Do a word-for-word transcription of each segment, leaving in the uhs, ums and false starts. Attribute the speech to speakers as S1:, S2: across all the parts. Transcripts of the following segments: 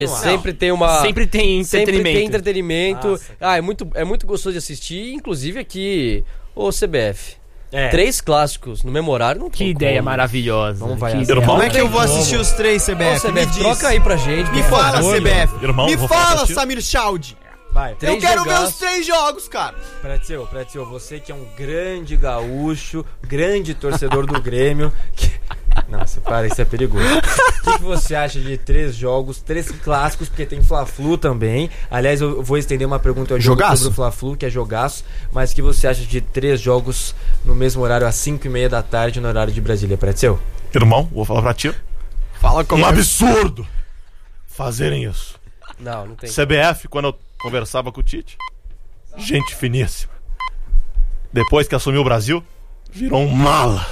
S1: Sempre tem uma...
S2: Sempre tem entretenimento.
S1: Sempre tem entretenimento.
S3: Nossa.
S1: Ah, é muito, é muito gostoso de assistir. Inclusive aqui, o C B F.
S3: É.
S1: Três clássicos no mesmo horário, não
S2: Que
S1: tem
S2: ideia
S1: como.
S2: maravilhosa.
S3: Vamos vai,
S2: Que
S3: irmão.
S2: ideia.
S4: Como é que eu vou
S1: Como?
S4: assistir os três, C B F?
S1: Ô, C B
S4: Me
S1: F,
S4: diz.
S1: troca aí pra gente.
S4: Me
S1: por
S4: fala,
S1: favor,
S4: C B F.
S5: Irmão,
S4: Me
S5: vou falar
S4: fala,
S5: pra ti.
S4: Samir Chaud.
S3: Vai.
S4: Eu
S1: Três
S4: quero ver
S1: jogaços.
S4: os três jogos, cara.
S3: Pretzel, Pretzel, você que é um grande gaúcho, grande torcedor do Grêmio. Que... Não, você para, isso é perigoso. O que, que você acha de três jogos, três clássicos, porque tem Fla-Flu também. Aliás, eu vou estender uma pergunta ao jogo
S4: Jogaço.
S3: sobre o Fla-Flu, que é jogaço. Mas o que você acha de três jogos no mesmo horário, às cinco e meia da tarde, no horário de Brasília, Pretzel?
S5: Irmão, vou falar pra ti.
S4: Fala como
S5: Um absurdo fazerem isso.
S1: Não, não tem.
S5: C B F, quando eu conversava com o Tite, gente finíssima. Depois que assumiu o Brasil, virou um mala.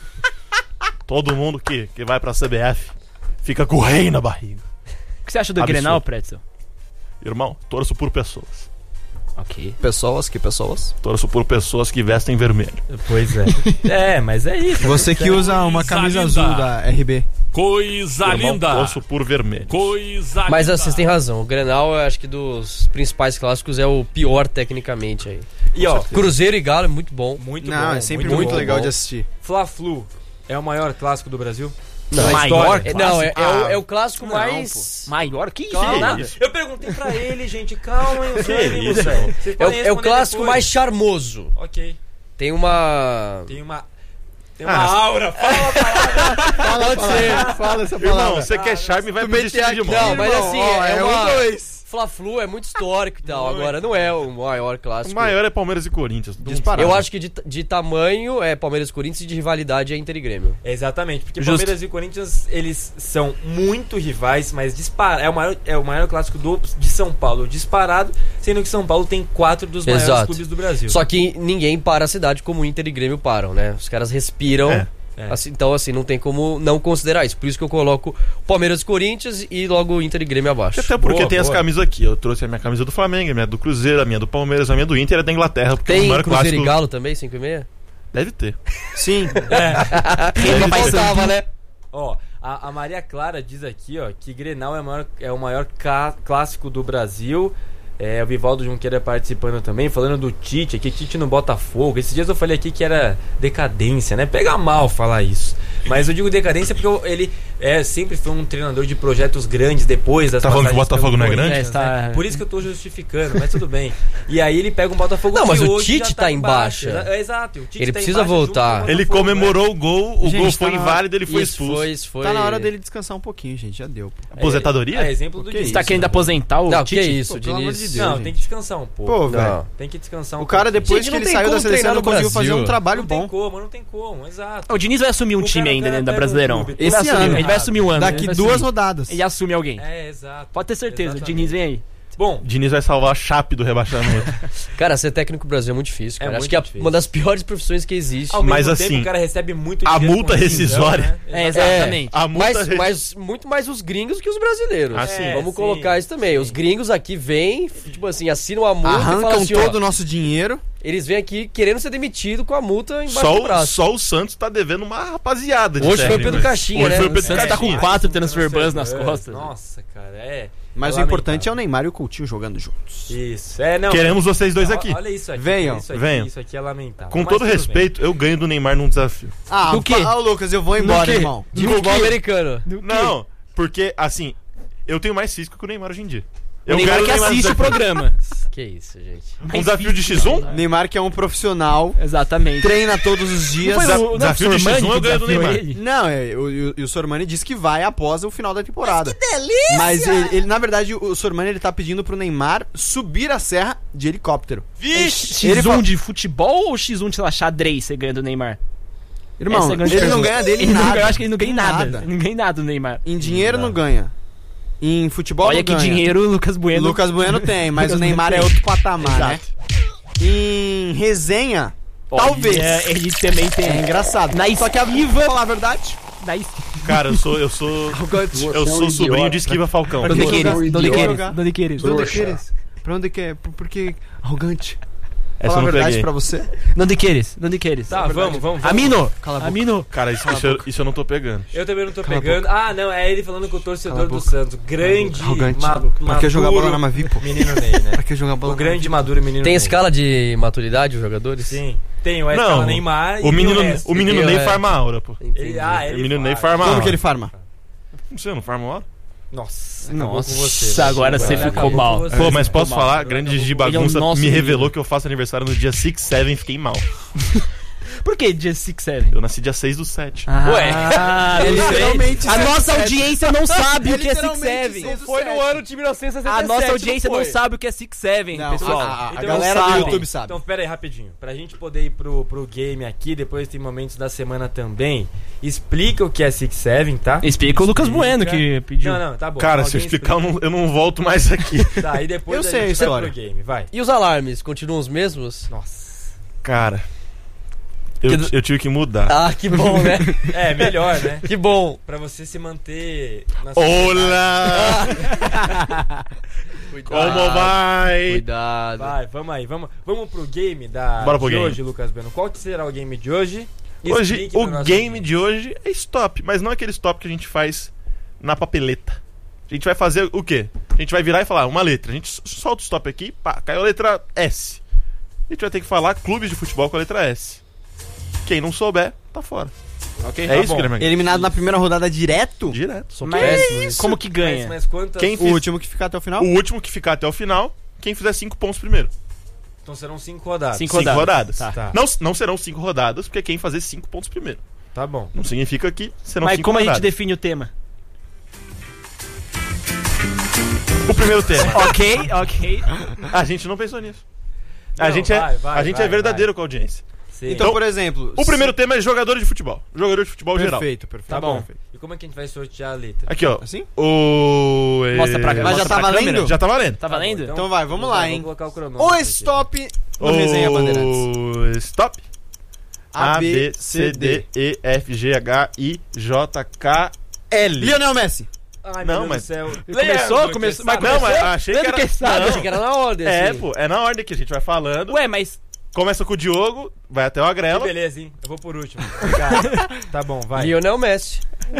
S5: Todo mundo que, que vai pra C B F fica com o rei na barriga.
S2: O que você acha do
S5: Absurdo.
S2: Grenal, Pretzel?
S5: Irmão, torço por pessoas.
S2: Ok.
S4: Pessoas, que pessoas?
S5: Torço por pessoas que vestem vermelho.
S3: Pois é. É, mas é isso.
S4: Você que usa uma camisa
S6: Coisa
S4: azul
S6: linda.
S4: da R B.
S6: Coisa
S5: Irmão,
S6: linda.
S5: torço por vermelho.
S6: Coisa
S1: Mas
S6: linda.
S1: vocês têm razão. O Grenal, eu acho que dos principais clássicos é o pior tecnicamente aí.
S3: E ó,
S1: Cruzeiro e Galo é muito bom.
S3: muito
S4: Não,
S3: bom.
S4: é sempre muito,
S1: muito
S4: legal
S1: bom.
S4: de assistir.
S3: Fla-Flu é o maior clássico do Brasil?
S1: Não,
S3: Da
S2: maior
S3: história?
S1: É, não, é, é o,
S4: Ah,
S1: é o clássico
S4: não,
S1: mais...
S2: Maior? Que isso?
S3: Calma.
S2: Nada.
S3: Eu perguntei pra ele, gente, calma aí, os ânimos,
S5: isso,
S3: velho. Vocês
S1: É o,
S3: podem
S1: é o
S3: responder
S1: clássico
S3: depois.
S1: mais charmoso.
S3: Ok.
S1: Tem uma...
S3: Tem uma... Tem uma
S5: Ah,
S3: aura. Fala a palavra.
S1: Pode ser.
S4: Fala essa
S5: Irmão, você quer charme, vai
S4: Tu
S5: pro
S4: meteu
S5: destino de
S4: aqui,
S5: mão.
S1: Não, mas assim,
S4: Ó,
S1: é,
S4: é
S1: uma...
S4: um, dois.
S1: Fla-Flu é muito histórico e tal.
S3: Muito.
S1: Agora, não é o maior
S5: O
S1: clássico.
S5: maior é Palmeiras e Corinthians. todo mundo
S4: Disparado.
S1: Eu acho que de, de tamanho é Palmeiras e Corinthians e de rivalidade é Inter e Grêmio.
S3: Exatamente, porque
S2: Justo.
S3: Palmeiras e Corinthians, eles são muito rivais, mas dispara, é, o maior, é o maior clássico do, de São Paulo disparado, sendo que São Paulo tem quatro dos maiores
S1: Exato.
S3: clubes do Brasil.
S1: Só que ninguém para a cidade como Inter e Grêmio param, né? Os caras respiram.
S5: É.
S3: É.
S1: Assim, então, assim, não tem como não considerar isso. Por isso que eu coloco Palmeiras e Corinthians e logo Inter e Grêmio abaixo.
S5: Até porque
S3: Boa,
S5: tem as
S3: boa.
S5: camisas aqui. Eu trouxe a minha camisa do Flamengo, a minha do Cruzeiro, a minha do Palmeiras, a minha do Inter e a da Inglaterra. Porque é o
S1: Tem
S5: maior
S1: Cruzeiro
S5: clássico...
S1: e Galo também, cinco e meia?
S5: Deve ter.
S4: Sim.
S1: Não faltava, né?
S3: Ó, a, a Maria Clara diz aqui, ó, que Grenal é o maior, é o maior ca- clássico do Brasil. É, o Vivaldo Junqueira participando também, falando do Tite, aqui Tite no Botafogo. Esses dias eu falei aqui que era decadência, né? Pega mal falar isso. Mas eu digo decadência porque eu- ele é, sempre foi um treinador de projetos grandes depois das
S5: Tá falando que o
S3: passagens
S5: Botafogo
S3: pelo
S5: não é grande?
S3: Corinthians,
S2: É, tá-
S3: né? Por isso que eu tô justificando, mas tudo bem. E aí ele pega um Botafogo
S1: Não,
S3: que
S1: mas o
S3: hoje
S1: Tite
S3: já
S1: tá em baixa.
S3: Exa- é, Exato, o Tite
S1: Ele
S3: tá em
S1: precisa
S3: baixa junto
S1: voltar.
S3: com o
S5: Ele
S3: Botafogo,
S5: comemorou o gol, o
S4: Gente,
S5: gol
S4: tá
S5: foi
S4: na-
S5: inválido, ele foi
S1: Isso
S5: expulso.
S1: foi, isso foi...
S4: Tá na hora dele descansar um pouquinho, gente. Já deu. pô.
S3: né?
S5: Aposentadoria?
S3: É, exemplo do
S4: Que
S3: Diniz.
S2: Você tá querendo aposentar o
S1: Não,
S2: Tite?
S1: que isso,
S4: Pô, pelo amor
S1: Diniz.
S4: de Deus,
S3: Não,
S4: gente.
S3: tem que descansar um pouco.
S4: Pô, velho.
S1: Não.
S3: Tem que descansar um
S4: O cara,
S3: pouquinho.
S4: depois
S1: Gente,
S4: que
S1: não
S4: ele
S1: tem
S4: saiu
S1: como
S4: da seleção,
S1: treinar
S4: não
S1: no
S4: conseguiu fazer
S1: Brasil.
S4: um trabalho
S3: Não
S4: bom.
S3: tem como, não tem como, exato.
S2: O Diniz vai assumir um
S3: O
S2: time
S3: cara-
S2: ainda
S3: o cara
S2: dentro da
S3: pega um
S2: Brasileirão.
S3: clube,
S2: Ele vai
S4: esse
S2: assumir,
S4: ano.
S2: ele vai assumir um ano.
S4: Daqui
S2: ele vai
S4: duas
S2: assumir.
S4: rodadas.
S2: Ele assume alguém.
S3: É, exato.
S2: Pode ter certeza.
S3: Exatamente.
S2: Diniz vem aí.
S3: Bom,
S5: Diniz vai salvar a Chape do rebaixamento.
S1: Cara, ser técnico no Brasil é muito difícil, cara.
S3: É
S1: Acho
S3: muito
S1: que é
S3: difícil.
S1: uma das piores profissões que existe.
S3: ao mesmo
S5: Mas
S3: tempo
S5: assim,
S3: o cara recebe muito
S5: a
S3: dinheiro
S5: multa
S3: com rescisão,
S5: rescisória-
S3: né?
S2: É, exatamente.
S5: A multa
S1: Mas,
S5: re-
S1: mas muito mais os gringos que os brasileiros.
S5: Ah, sim.
S3: É,
S1: Vamos
S3: sim,
S1: colocar isso também.
S3: sim.
S1: Os gringos aqui vêm, tipo assim, assinam a multa e
S4: Arrancam
S1: falam assim, ó,
S4: todo o nosso dinheiro.
S1: eles vêm aqui querendo ser demitido com a multa embaixo
S5: Só,
S1: do
S5: o-
S1: braço.
S5: só o Santos tá devendo uma rapaziada de
S1: Hoje foi o
S5: técnico.
S1: Pedro Caixinha,
S5: Hoje
S1: né?
S5: foi o
S1: O
S5: Pedro
S2: Santos tá com
S5: Caixinha.
S2: quatro transfer bans nas costas.
S3: Nossa, cara, é.
S4: Mas
S3: é
S4: o importante
S3: lamentável.
S4: é o Neymar e o Coutinho jogando juntos.
S3: Isso, é, não.
S5: Queremos vocês dois aqui.
S3: Olha isso aqui.
S4: Venham,
S3: isso aqui,
S5: venham.
S3: Isso aqui é lamentável.
S5: Com
S3: Mas
S5: todo
S3: tudo bem.
S5: respeito, eu ganho do Neymar num desafio.
S4: Ah,
S2: Do quê?
S4: Ah, Lucas, eu vou embora, irmão.
S1: De futebol americano.
S5: Não, porque, assim, eu tenho mais físico que o Neymar hoje em dia.
S2: O
S5: Eu
S2: Neymar
S5: ganho
S2: que
S5: do Neymar no
S2: assiste o
S5: desafio.
S2: programa.
S1: Que isso, gente.
S5: Um desafio de xis um?
S4: Neymar que é um profissional,
S2: Exatamente.
S4: treina todos os dias.
S2: Não foi o- não é o
S5: desafio de
S2: Sormani
S5: xis um, eu
S2: que
S5: ganho do
S2: desafiou
S5: Neymar.
S2: ele?
S4: Não, é, o, o, o Sormani disse que vai após o final da temporada. Mas que delícia! Mas ele, ele, na verdade, o Sormani ele tá pedindo pro Neymar subir a serra de helicóptero.
S2: É X um
S4: Ele fa-
S2: de futebol ou X um de, sei lá, xadrez você ganha do Neymar?
S4: Irmão,
S2: Essa é a grande
S4: ele não
S2: pergunta.
S4: ganha dele
S2: Ele não
S4: nada.
S2: ganha- eu acho que ele não ganha nada.
S4: Nada.
S2: Ele não ganha nada do Neymar.
S4: Em dinheiro não ganha. Em futebol
S2: Olha
S4: não
S2: que
S4: ganha.
S2: dinheiro o Lucas
S4: O
S2: Bueno.
S4: Lucas Bueno tem, mas
S2: Lucas
S4: o Neymar
S2: Bueno
S4: é
S2: tem.
S4: outro patamar, né?
S2: Exato.
S4: Em resenha,
S2: Olha,
S4: talvez.
S2: Ele também tem.
S4: É engraçado.
S2: Na
S4: Só que a
S2: esquiva-
S4: falar a verdade,
S2: Na es-
S5: Cara, eu sou, eu sou, eu sou sobrinho de Esquiva Falcão.
S2: Donde
S4: jogar-
S2: queres? Donde
S4: jogar-
S2: queres? Donde queres?
S4: Pra onde queres? Pra onde quer? Por- Porque arrogante.
S5: Essa
S4: Falar
S5: eu
S4: a
S5: não
S4: verdade
S5: peguei.
S4: pra você.
S2: Não de queres, não de queres.
S3: Tá, vamos, vamos, vamos.
S2: Amino!
S4: Cala a boca.
S2: Amino!
S5: Cara, isso, isso, eu, isso eu não tô pegando.
S3: Eu também não tô
S4: Cala a
S3: pegando. Ah, não, é ele falando com o
S4: Cala
S3: torcedor
S4: a
S3: do
S4: boca.
S3: Santos. Grande,
S4: Arrogante.
S3: ma-
S4: Pra que jogar
S3: maduro
S4: bola na Mavi, pô?
S3: Menino Ney, né?
S4: Pra que jogar bola
S3: O
S4: na
S3: grande, maduro menino
S1: Tem
S3: Ney.
S1: escala de maturidade os jogadores?
S3: Sim. Tem o
S5: Não,
S3: escala Neymar
S5: o menino,
S3: resto.
S5: o menino
S1: E tem o
S5: Ney
S1: resto.
S5: farma aura, pô.
S1: Entendi.
S3: Ele, ah, ele
S5: o menino Ney
S3: faz.
S5: farma
S4: Como
S5: aura.
S4: que ele farma?
S5: Não sei, não farma aura?
S3: Nossa, acabou
S2: Nossa,
S3: com você. velho.
S2: agora você
S3: Acabou
S2: ficou
S3: com
S2: mal.
S3: você.
S5: Pô, mas
S2: ficou
S5: posso
S2: mal.
S5: falar? Grande Gigi
S2: Ele é o
S5: Bagunça
S2: nosso
S5: me
S2: menino.
S5: revelou que eu faço aniversário no dia seis sete, fiquei mal.
S2: Por que dia seis sete?
S5: Eu nasci dia seis do sete.
S2: Ah,
S1: Ué,
S2: eu sei.
S4: literalmente
S2: A
S4: seis
S2: nossa
S4: sete.
S2: audiência não sabe o que é six
S4: literalmente
S2: seven.
S4: seis do
S1: Foi
S4: sete.
S1: no ano de mil novecentos e sessenta e
S2: A
S1: sete.
S2: nossa audiência não,
S1: foi?
S2: sabe o que é six seven,
S4: Não,
S2: pessoal.
S4: a, a- a
S3: Então
S4: galera
S2: não
S4: do
S2: sabe.
S4: YouTube sabe.
S3: Então, pera aí, rapidinho. Pra gente poder ir pro, pro game aqui, depois tem momentos da semana também. Explica o que é six seven, tá?
S2: Explica o Lucas
S3: Explica.
S2: Bueno que pediu.
S3: Não, não, tá bom.
S5: Cara, se eu
S3: Alguém
S5: explicar, eu
S3: explica.
S5: não, eu não volto mais aqui.
S3: Tá, e depois
S4: Eu
S3: a
S4: sei a
S3: gente vai
S4: história.
S3: pro game, vai.
S1: E os alarmes, continuam os mesmos?
S3: Nossa.
S5: Cara, eu, eu tive que mudar.
S1: Ah, que bom, né?
S3: É, melhor, né?
S1: Que bom.
S3: Pra você se manter na sociedade.
S5: Olá! Como vai?
S1: Cuidado.
S3: Vai, vamos aí, vamos, vamos pro game da,
S5: Bora pro
S3: de
S5: game.
S3: hoje, Lucas Bueno. Qual que será o game de hoje?
S5: Hoje,
S3: Explique pro
S5: o
S3: nosso
S5: game
S3: ouvinte.
S5: de hoje é stop, mas não aquele stop que a gente faz na papeleta. A gente vai fazer o quê? A gente vai virar e falar uma letra. A gente s- solta o stop aqui, pá, caiu a letra S. A gente vai ter que falar clubes de futebol com a letra S. Quem não souber, tá fora.
S3: Ok,
S5: É
S3: tá
S5: isso,
S3: bom.
S5: Guilherme?
S4: Eliminado na primeira rodada direto?
S5: Direto.
S1: Sou
S2: Mas
S1: péssimo.
S2: como que ganha?
S3: Mas, mas quantas...
S5: Quem
S4: O
S5: fiz-
S4: último que ficar até o final?
S5: O último que ficar até o final, quem fizer cinco pontos primeiro.
S3: Então serão cinco rodadas.
S2: Cinco
S5: Cinco
S2: rodadas.
S5: rodadas.
S2: Tá.
S3: Tá.
S5: Não, não serão cinco rodadas, porque quem fazer cinco pontos primeiro.
S3: Tá bom.
S5: Não significa que serão
S2: Mas
S5: cinco
S2: como a
S5: rodadas.
S2: gente define o tema?
S5: O primeiro tema.
S2: Ok, ok.
S5: A gente não pensou nisso. a
S3: Não,
S5: gente, é,
S3: vai, vai,
S5: a gente
S3: vai,
S5: é verdadeiro com a audiência.
S3: Sim.
S4: Então,
S5: Então,
S4: por exemplo...
S5: O primeiro tema é jogador de futebol. Jogador de futebol geral.
S4: Perfeito, perfeito.
S3: Tá bom.
S4: Perfeito.
S3: E como é que a gente vai sortear a letra?
S5: Aqui, ó.
S4: Assim?
S5: O.
S2: Mostra pra
S5: eh,
S2: Mas
S4: já
S2: mostra
S4: tá
S2: pra
S4: valendo?
S2: câmera.
S5: Já tá valendo.
S2: Tá valendo?
S4: Então vai, vamos lá,
S3: Vou
S4: hein?
S3: colocar o cronômetro
S4: O
S3: aqui.
S4: stop no Resenha Bandeirantes.
S5: O. Stop. A, B, C, D, E, F, G, H, I, J, K, L.
S4: Lionel Messi.
S3: Ai,
S5: Não,
S3: meu Deus
S5: mas-
S3: do céu.
S2: Começou?
S3: Leandro,
S2: Começou-
S3: que
S2: mas
S3: sabe?
S5: Não,
S2: começou?
S5: mas achei que
S2: Leandro
S5: era.
S2: que sabe.
S5: Não.
S1: Achei que era na ordem,
S5: É,
S1: assim.
S5: pô, é na ordem que a gente vai falando.
S2: Ué, mas
S5: Começa com o Diogo, vai até o
S3: Que
S5: Agrelo.
S3: beleza, hein? Eu vou por último. Obrigado. Tá bom, vai.
S1: Lionel Messi.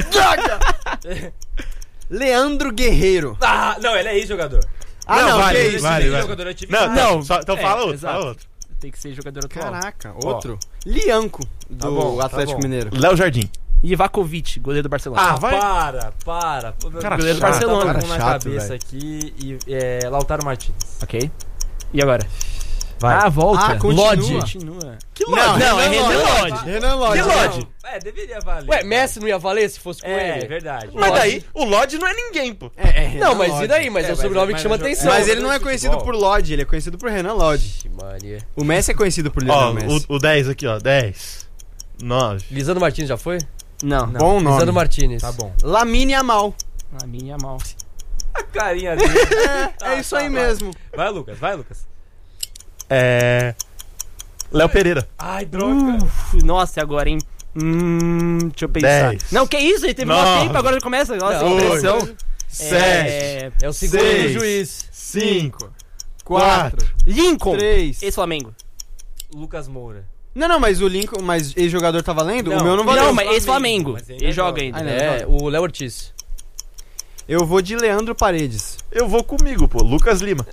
S4: Leandro Guerreiro.
S3: Ah, não, ele é ex-jogador.
S4: Ah,
S5: Não,
S4: não,
S5: vale,
S4: que
S3: Ele
S4: isso?
S5: vale,
S3: é
S5: vale.
S3: jogador ativo.
S5: Não,
S3: Ah,
S5: não, só- então
S2: É,
S5: fala outro,
S2: exato.
S5: fala outro.
S2: tem que ser jogador atual.
S4: Caraca, outro. Lianco, do
S3: Tá bom, tá
S4: Atlético
S3: bom.
S4: Mineiro.
S5: Léo Jardim.
S2: Ivakovic, goleiro do Barcelona.
S3: Ah,
S5: vai.
S3: para, para. Pô, meu
S5: Cara
S3: Deus,
S5: chato.
S3: Barcelona.
S4: Cara
S3: Tá na
S4: chato,
S3: cabeça
S4: velho.
S3: aqui e é, Lautaro Martins.
S2: Ok. E agora?
S3: Vai.
S2: Ah, volta.
S4: Ah, continua.
S2: Lodge. Continua.
S5: Que
S4: Não,
S2: Não, é Renan
S4: Lodge.
S2: Lodge.
S4: Renan Lodge.
S5: Que Lodge?
S3: Não, é, deveria valer.
S1: Ué, Messi não ia valer se fosse com
S3: É,
S1: ele?
S3: verdade.
S5: Mas
S1: Lodge.
S5: daí, o Lodge não é ninguém, pô.
S4: É, é Renan
S1: Não, mas
S4: Lodge.
S1: e daí? Mas
S3: É,
S1: é o
S3: mas-
S1: sobrenome
S3: mas-
S1: que chama
S3: mas-
S1: atenção.
S4: Mas
S3: Não,
S4: ele não é
S3: futebol.
S4: conhecido por Lodge, ele é conhecido por Renan Lodge.
S1: Ixi, Maria.
S4: O Messi é conhecido por
S5: Ó,
S4: Lionel Messi.
S5: o, o dez aqui, ó. dez. nove.
S1: Lisandro Martins já foi?
S2: Não.
S3: Não.
S4: Bom
S1: Lisandro
S4: nome.
S1: Martins.
S3: Tá bom.
S4: Lamine Yamal.
S2: A minha mal.
S3: A carinha dele.
S4: É,
S3: Tá,
S4: é isso
S3: tá,
S4: aí
S3: vai.
S4: mesmo.
S3: Vai, Lucas, vai, Lucas.
S5: É. Léo Pereira.
S3: Ai, droga.
S2: Uf, nossa, e agora, hein? Hum, deixa eu pensar.
S5: Dez.
S2: Não, que isso? Ele teve
S5: Nove.
S2: mó tempo, agora começa. Nossa,
S1: Não,
S2: que pressão.
S5: sete.
S2: É...
S1: É o segundo
S5: Seis.
S1: do juiz.
S5: cinco.
S4: Quatro.
S5: quatro.
S2: Lincoln.
S4: Três.
S2: Ex-Flamengo.
S3: Lucas Moura.
S4: Não, não, mas o Lincoln, mas ex-jogador tá valendo?
S3: Não,
S4: o meu não
S3: não,
S4: valeu.
S2: Não, mas
S3: Flamengo,
S2: ex-Flamengo.
S3: mas ainda
S2: Ele joga
S3: joga.
S2: ainda.
S4: Ah, não.
S1: É, o Léo Ortiz.
S4: Eu vou de Leandro Paredes.
S5: Eu vou comigo, pô. Lucas Lima.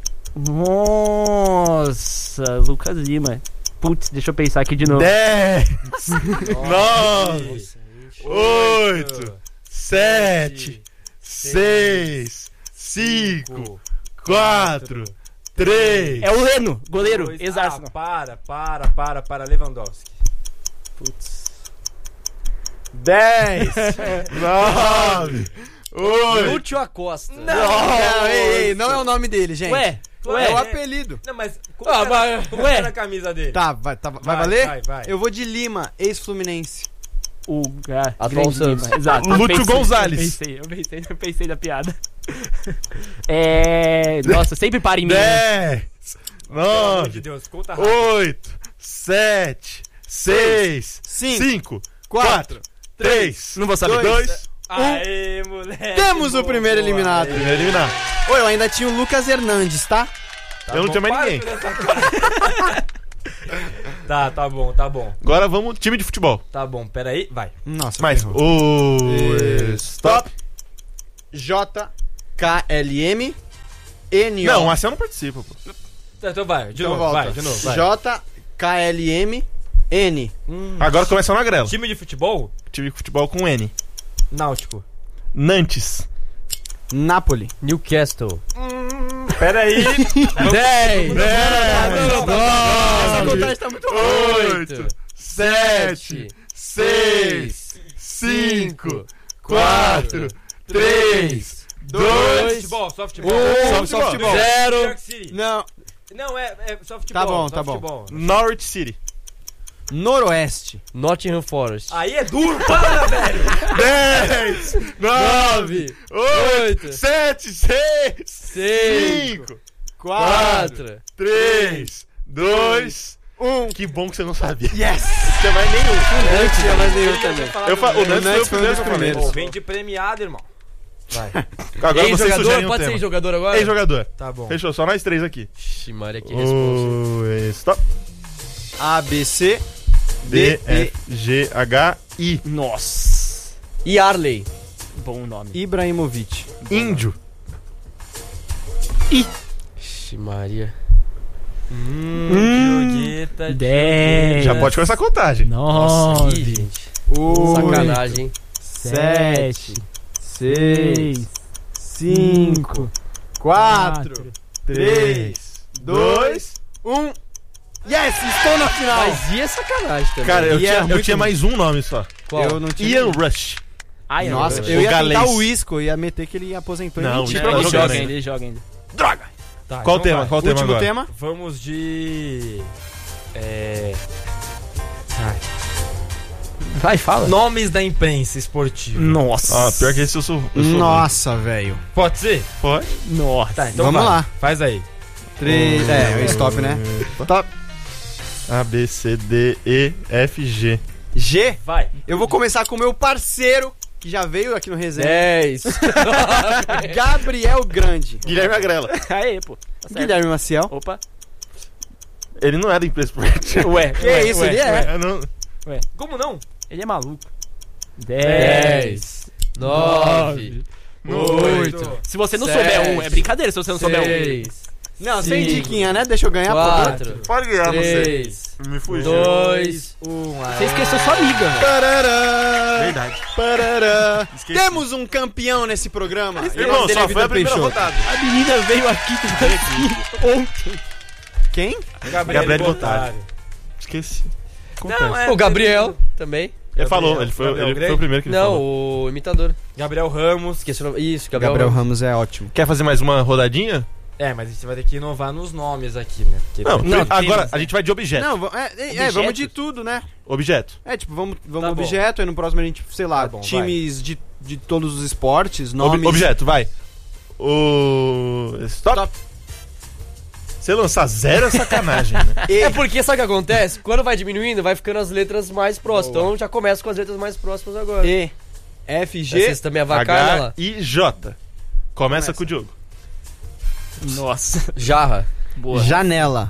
S2: Nossa, Lucas Lima. Putz, deixa eu pensar aqui de novo.
S5: dez. nove.
S3: Nossa.
S5: oito. sete. seis. cinco. quatro. três.
S2: É o Leno, goleiro,
S3: Dois.
S2: ex-Arsenal.
S3: Ah, para, para, para, para, Lewandowski.
S2: Putz.
S5: dez. nove. oito.
S1: Lúcio Acosta.
S4: Não, ei, ei, não é o nome dele, gente.
S2: Ué,
S4: é
S2: ué.
S4: o apelido.
S3: Não, mas como,
S1: Ah,
S3: era,
S1: mas-
S3: como
S2: ué.
S3: era a camisa dele?
S4: Tá, vai, tá, vai,
S3: Vai,
S4: valer?
S3: vai, vai.
S4: Eu vou de Lima, ex-Fluminense.
S2: O ah,
S1: Atual
S2: grande
S1: Santos.
S2: Lima, Exato.
S5: Lúcio
S2: Eu pensei,
S5: Gonzalez.
S2: Eu pensei, eu pensei, eu pensei na piada. É. Nossa, sempre para em mim. né?
S5: dez.
S3: Pelo amor de
S5: nove.
S3: Deus, conta rápido.
S5: oito. sete. seis.
S4: Cinco.
S5: cinco.
S4: Quatro.
S5: quatro. três.
S2: Não vou saber.
S5: dois.
S3: Aê, moleque.
S4: Temos o
S3: boa,
S4: primeiro
S3: boa.
S4: eliminado.
S3: Aê.
S5: Primeiro eliminar.
S4: Oi, eu ainda tinha o Lucas Hernandes, tá?
S3: Tá
S5: Eu não
S3: bom,
S5: tinha mais
S3: para
S5: ninguém.
S3: com essa cara. Tá, tá bom, tá bom.
S5: Agora vamos, time de futebol.
S3: Tá bom, peraí, vai.
S4: Nossa,
S5: Mais.
S4: ferrou.
S5: O...
S4: Stop. J K L M N O.
S5: Não, assim eu não participo, pô.
S3: Tá, então vai, de
S4: Então
S3: novo,
S4: volta.
S3: vai, de novo, vai.
S4: J K L M N.
S3: Hum,
S5: Agora começa na grela.
S3: time de futebol?
S5: Time de futebol com N.
S3: Náutico.
S5: Nantes.
S4: Napoli.
S1: Newcastle.
S3: Peraí.
S1: dez,
S4: Essa contagem tá muito
S1: oito,
S5: sete, seis, cinco, quatro, três, dois,
S3: Futebol, softball.
S4: Um,
S5: softball.
S4: softball.
S3: New
S1: zero.
S3: York City.
S4: Não.
S3: Não, é, é softball.
S4: Tá bom, tá bom.
S3: softball.
S5: Norwich City.
S4: Noroeste.
S1: Nottingham Forest.
S3: Aí é duro, para, velho.
S5: dez, nove, oito,
S1: oito,
S5: sete, seis,
S1: seis,
S5: cinco,
S1: quatro.
S5: três, dois, um. Que bom que você não sabia.
S4: Yes!
S5: Você vai nenhum.
S4: Antes tinha mais nenhum também.
S5: Eu fa... O Nantes
S4: Nantes
S5: foi
S4: foi um
S5: o
S4: dos
S5: primeiro que eu falei.
S4: primeiros.
S3: Pô, vem de premiado, irmão. Vai.
S5: Agora vocês
S1: Ex-jogador?
S5: sugerem um
S1: Pode ser
S5: tema.
S1: jogador agora?
S5: Ex-jogador.
S3: Tá bom.
S5: Fechou, só nós três aqui.
S1: Ixi, Maria, que responsa.
S5: O... Stop.
S4: A, B, C,
S5: D,
S4: D,
S5: F, G, H, I.
S2: Nossa.
S1: E Arley.
S2: Bom nome.
S4: Ibrahimovic.
S5: Índio.
S1: Ixi, Maria.
S3: Hum, Diogueta,
S2: dez.
S5: Já pode começar a contagem.
S1: Nossa,
S2: Nove.
S1: ih, gente.
S4: Oito,
S1: Sacanagem, hein?
S4: sete,
S2: Seis.
S4: seis, cinco, quatro, três, dois, um. Yes, estou na final.
S1: Mas e é sacanagem também.
S5: Cara, eu
S4: E é
S5: tinha, eu
S4: muito
S5: tinha mais um nome só.
S1: Qual?
S4: Eu não tinha.
S5: Ian Rush.
S2: Ai,
S4: Nossa,
S2: eu...
S4: eu
S5: O
S4: ia
S5: galês.
S4: tentar o Isco, eu ia meter que ele aposentou
S5: Não,
S4: e
S5: o
S4: mentir
S5: Isco
S4: pra
S5: tá
S2: Ele
S4: você.
S5: jogando
S2: joga
S5: ainda.
S2: ainda, ele joga ainda.
S5: Droga.
S3: Tá,
S5: Qual o
S3: então
S5: tema?
S3: vai.
S5: Qual o tema
S4: Último
S5: agora?
S4: tema.
S3: Vamos de... É...
S2: Vai, fala.
S3: Nomes da imprensa esportiva.
S2: Nossa.
S5: Ah, pior que esse eu sou. Eu sou
S4: Nossa, velho.
S3: Pode ser?
S5: ruim. Pode?
S2: Nossa.
S3: Tá, então
S4: Vamos
S3: vai.
S4: lá.
S3: Faz aí.
S4: Três. É, o stop, né? Top.
S5: A, B, C, D, E, F, G.
S4: G.
S3: Vai.
S4: Eu vou começar com o meu parceiro, que já veio aqui no resenha.
S1: dez.
S4: Gabriel Grande.
S5: Guilherme Agrela.
S2: Aê, pô. Tá certo.
S4: Guilherme Maciel.
S2: Opa.
S5: Ele não é da empresa esportiva.
S2: Ué.
S4: Que
S2: ué,
S4: isso,
S2: ué,
S4: ele é.
S2: ué.
S5: Eu não...
S3: Como não?
S2: Ele é maluco.
S1: dez. nove. oito.
S2: Se você não
S1: Sete.
S2: souber um, é brincadeira se você não souber um.
S1: seis.
S4: Não, sem
S1: Cinco.
S4: diquinha, né? Deixa eu ganhar, por favor.
S1: quatro.
S5: Pode ganhar, não sei.
S1: três.
S5: Me fugiu.
S1: dois.
S3: Um.
S2: Você esqueceu sua amiga, velho.
S4: Parará,
S5: Verdade.
S4: parará.
S5: Esqueci.
S4: Temos um campeão nesse programa. E o
S5: Irmão,
S4: nome dele
S5: só
S4: é
S5: foi
S4: Vitor
S5: a primeira
S4: Peixoto.
S5: rodada.
S2: A menina veio aqui ontem.
S4: Quem?
S3: Gabriel,
S5: Gabriel
S3: Bottari.
S5: Esqueci.
S3: Não, é...
S1: O Gabriel também.
S5: Ele
S3: Gabriel.
S5: falou, ele foi,
S3: Gabriel
S5: ele foi
S3: Grande?
S5: o primeiro que ele
S1: Não,
S5: falou.
S1: o imitador.
S3: Gabriel Ramos.
S1: Esqueci o nome. Isso, Gabriel.
S4: Gabriel Ramos é ótimo.
S5: Quer fazer mais uma rodadinha?
S3: É, mas a gente vai ter que inovar nos nomes aqui, né? Porque
S5: Não,
S3: tem-
S5: agora
S3: tem-
S5: a gente vai de objeto.
S4: Não, va- é, é, é, vamos de tudo, né?
S5: Objeto.
S4: É, tipo, vamos, vamos
S3: Tá bom.
S4: objeto, aí no próximo a gente, sei lá,
S3: Tá bom,
S4: times de, de todos os esportes,
S5: Ob-
S4: nomes.
S5: objeto, vai. O. Stop.
S4: Stop.
S5: Você lançar zero é sacanagem, né?
S4: E,
S1: É porque sabe o que acontece? Quando vai diminuindo, vai ficando as letras mais próximas.
S3: Boa.
S1: Então já começa com as letras mais próximas agora.
S4: e F, G.
S1: Vocês também avacalham
S5: H,
S1: lá.
S5: I, J. Começa,
S4: Começa.
S5: com o Diogo.
S2: Nossa.
S1: Jarra.
S2: Boa.
S4: Janela.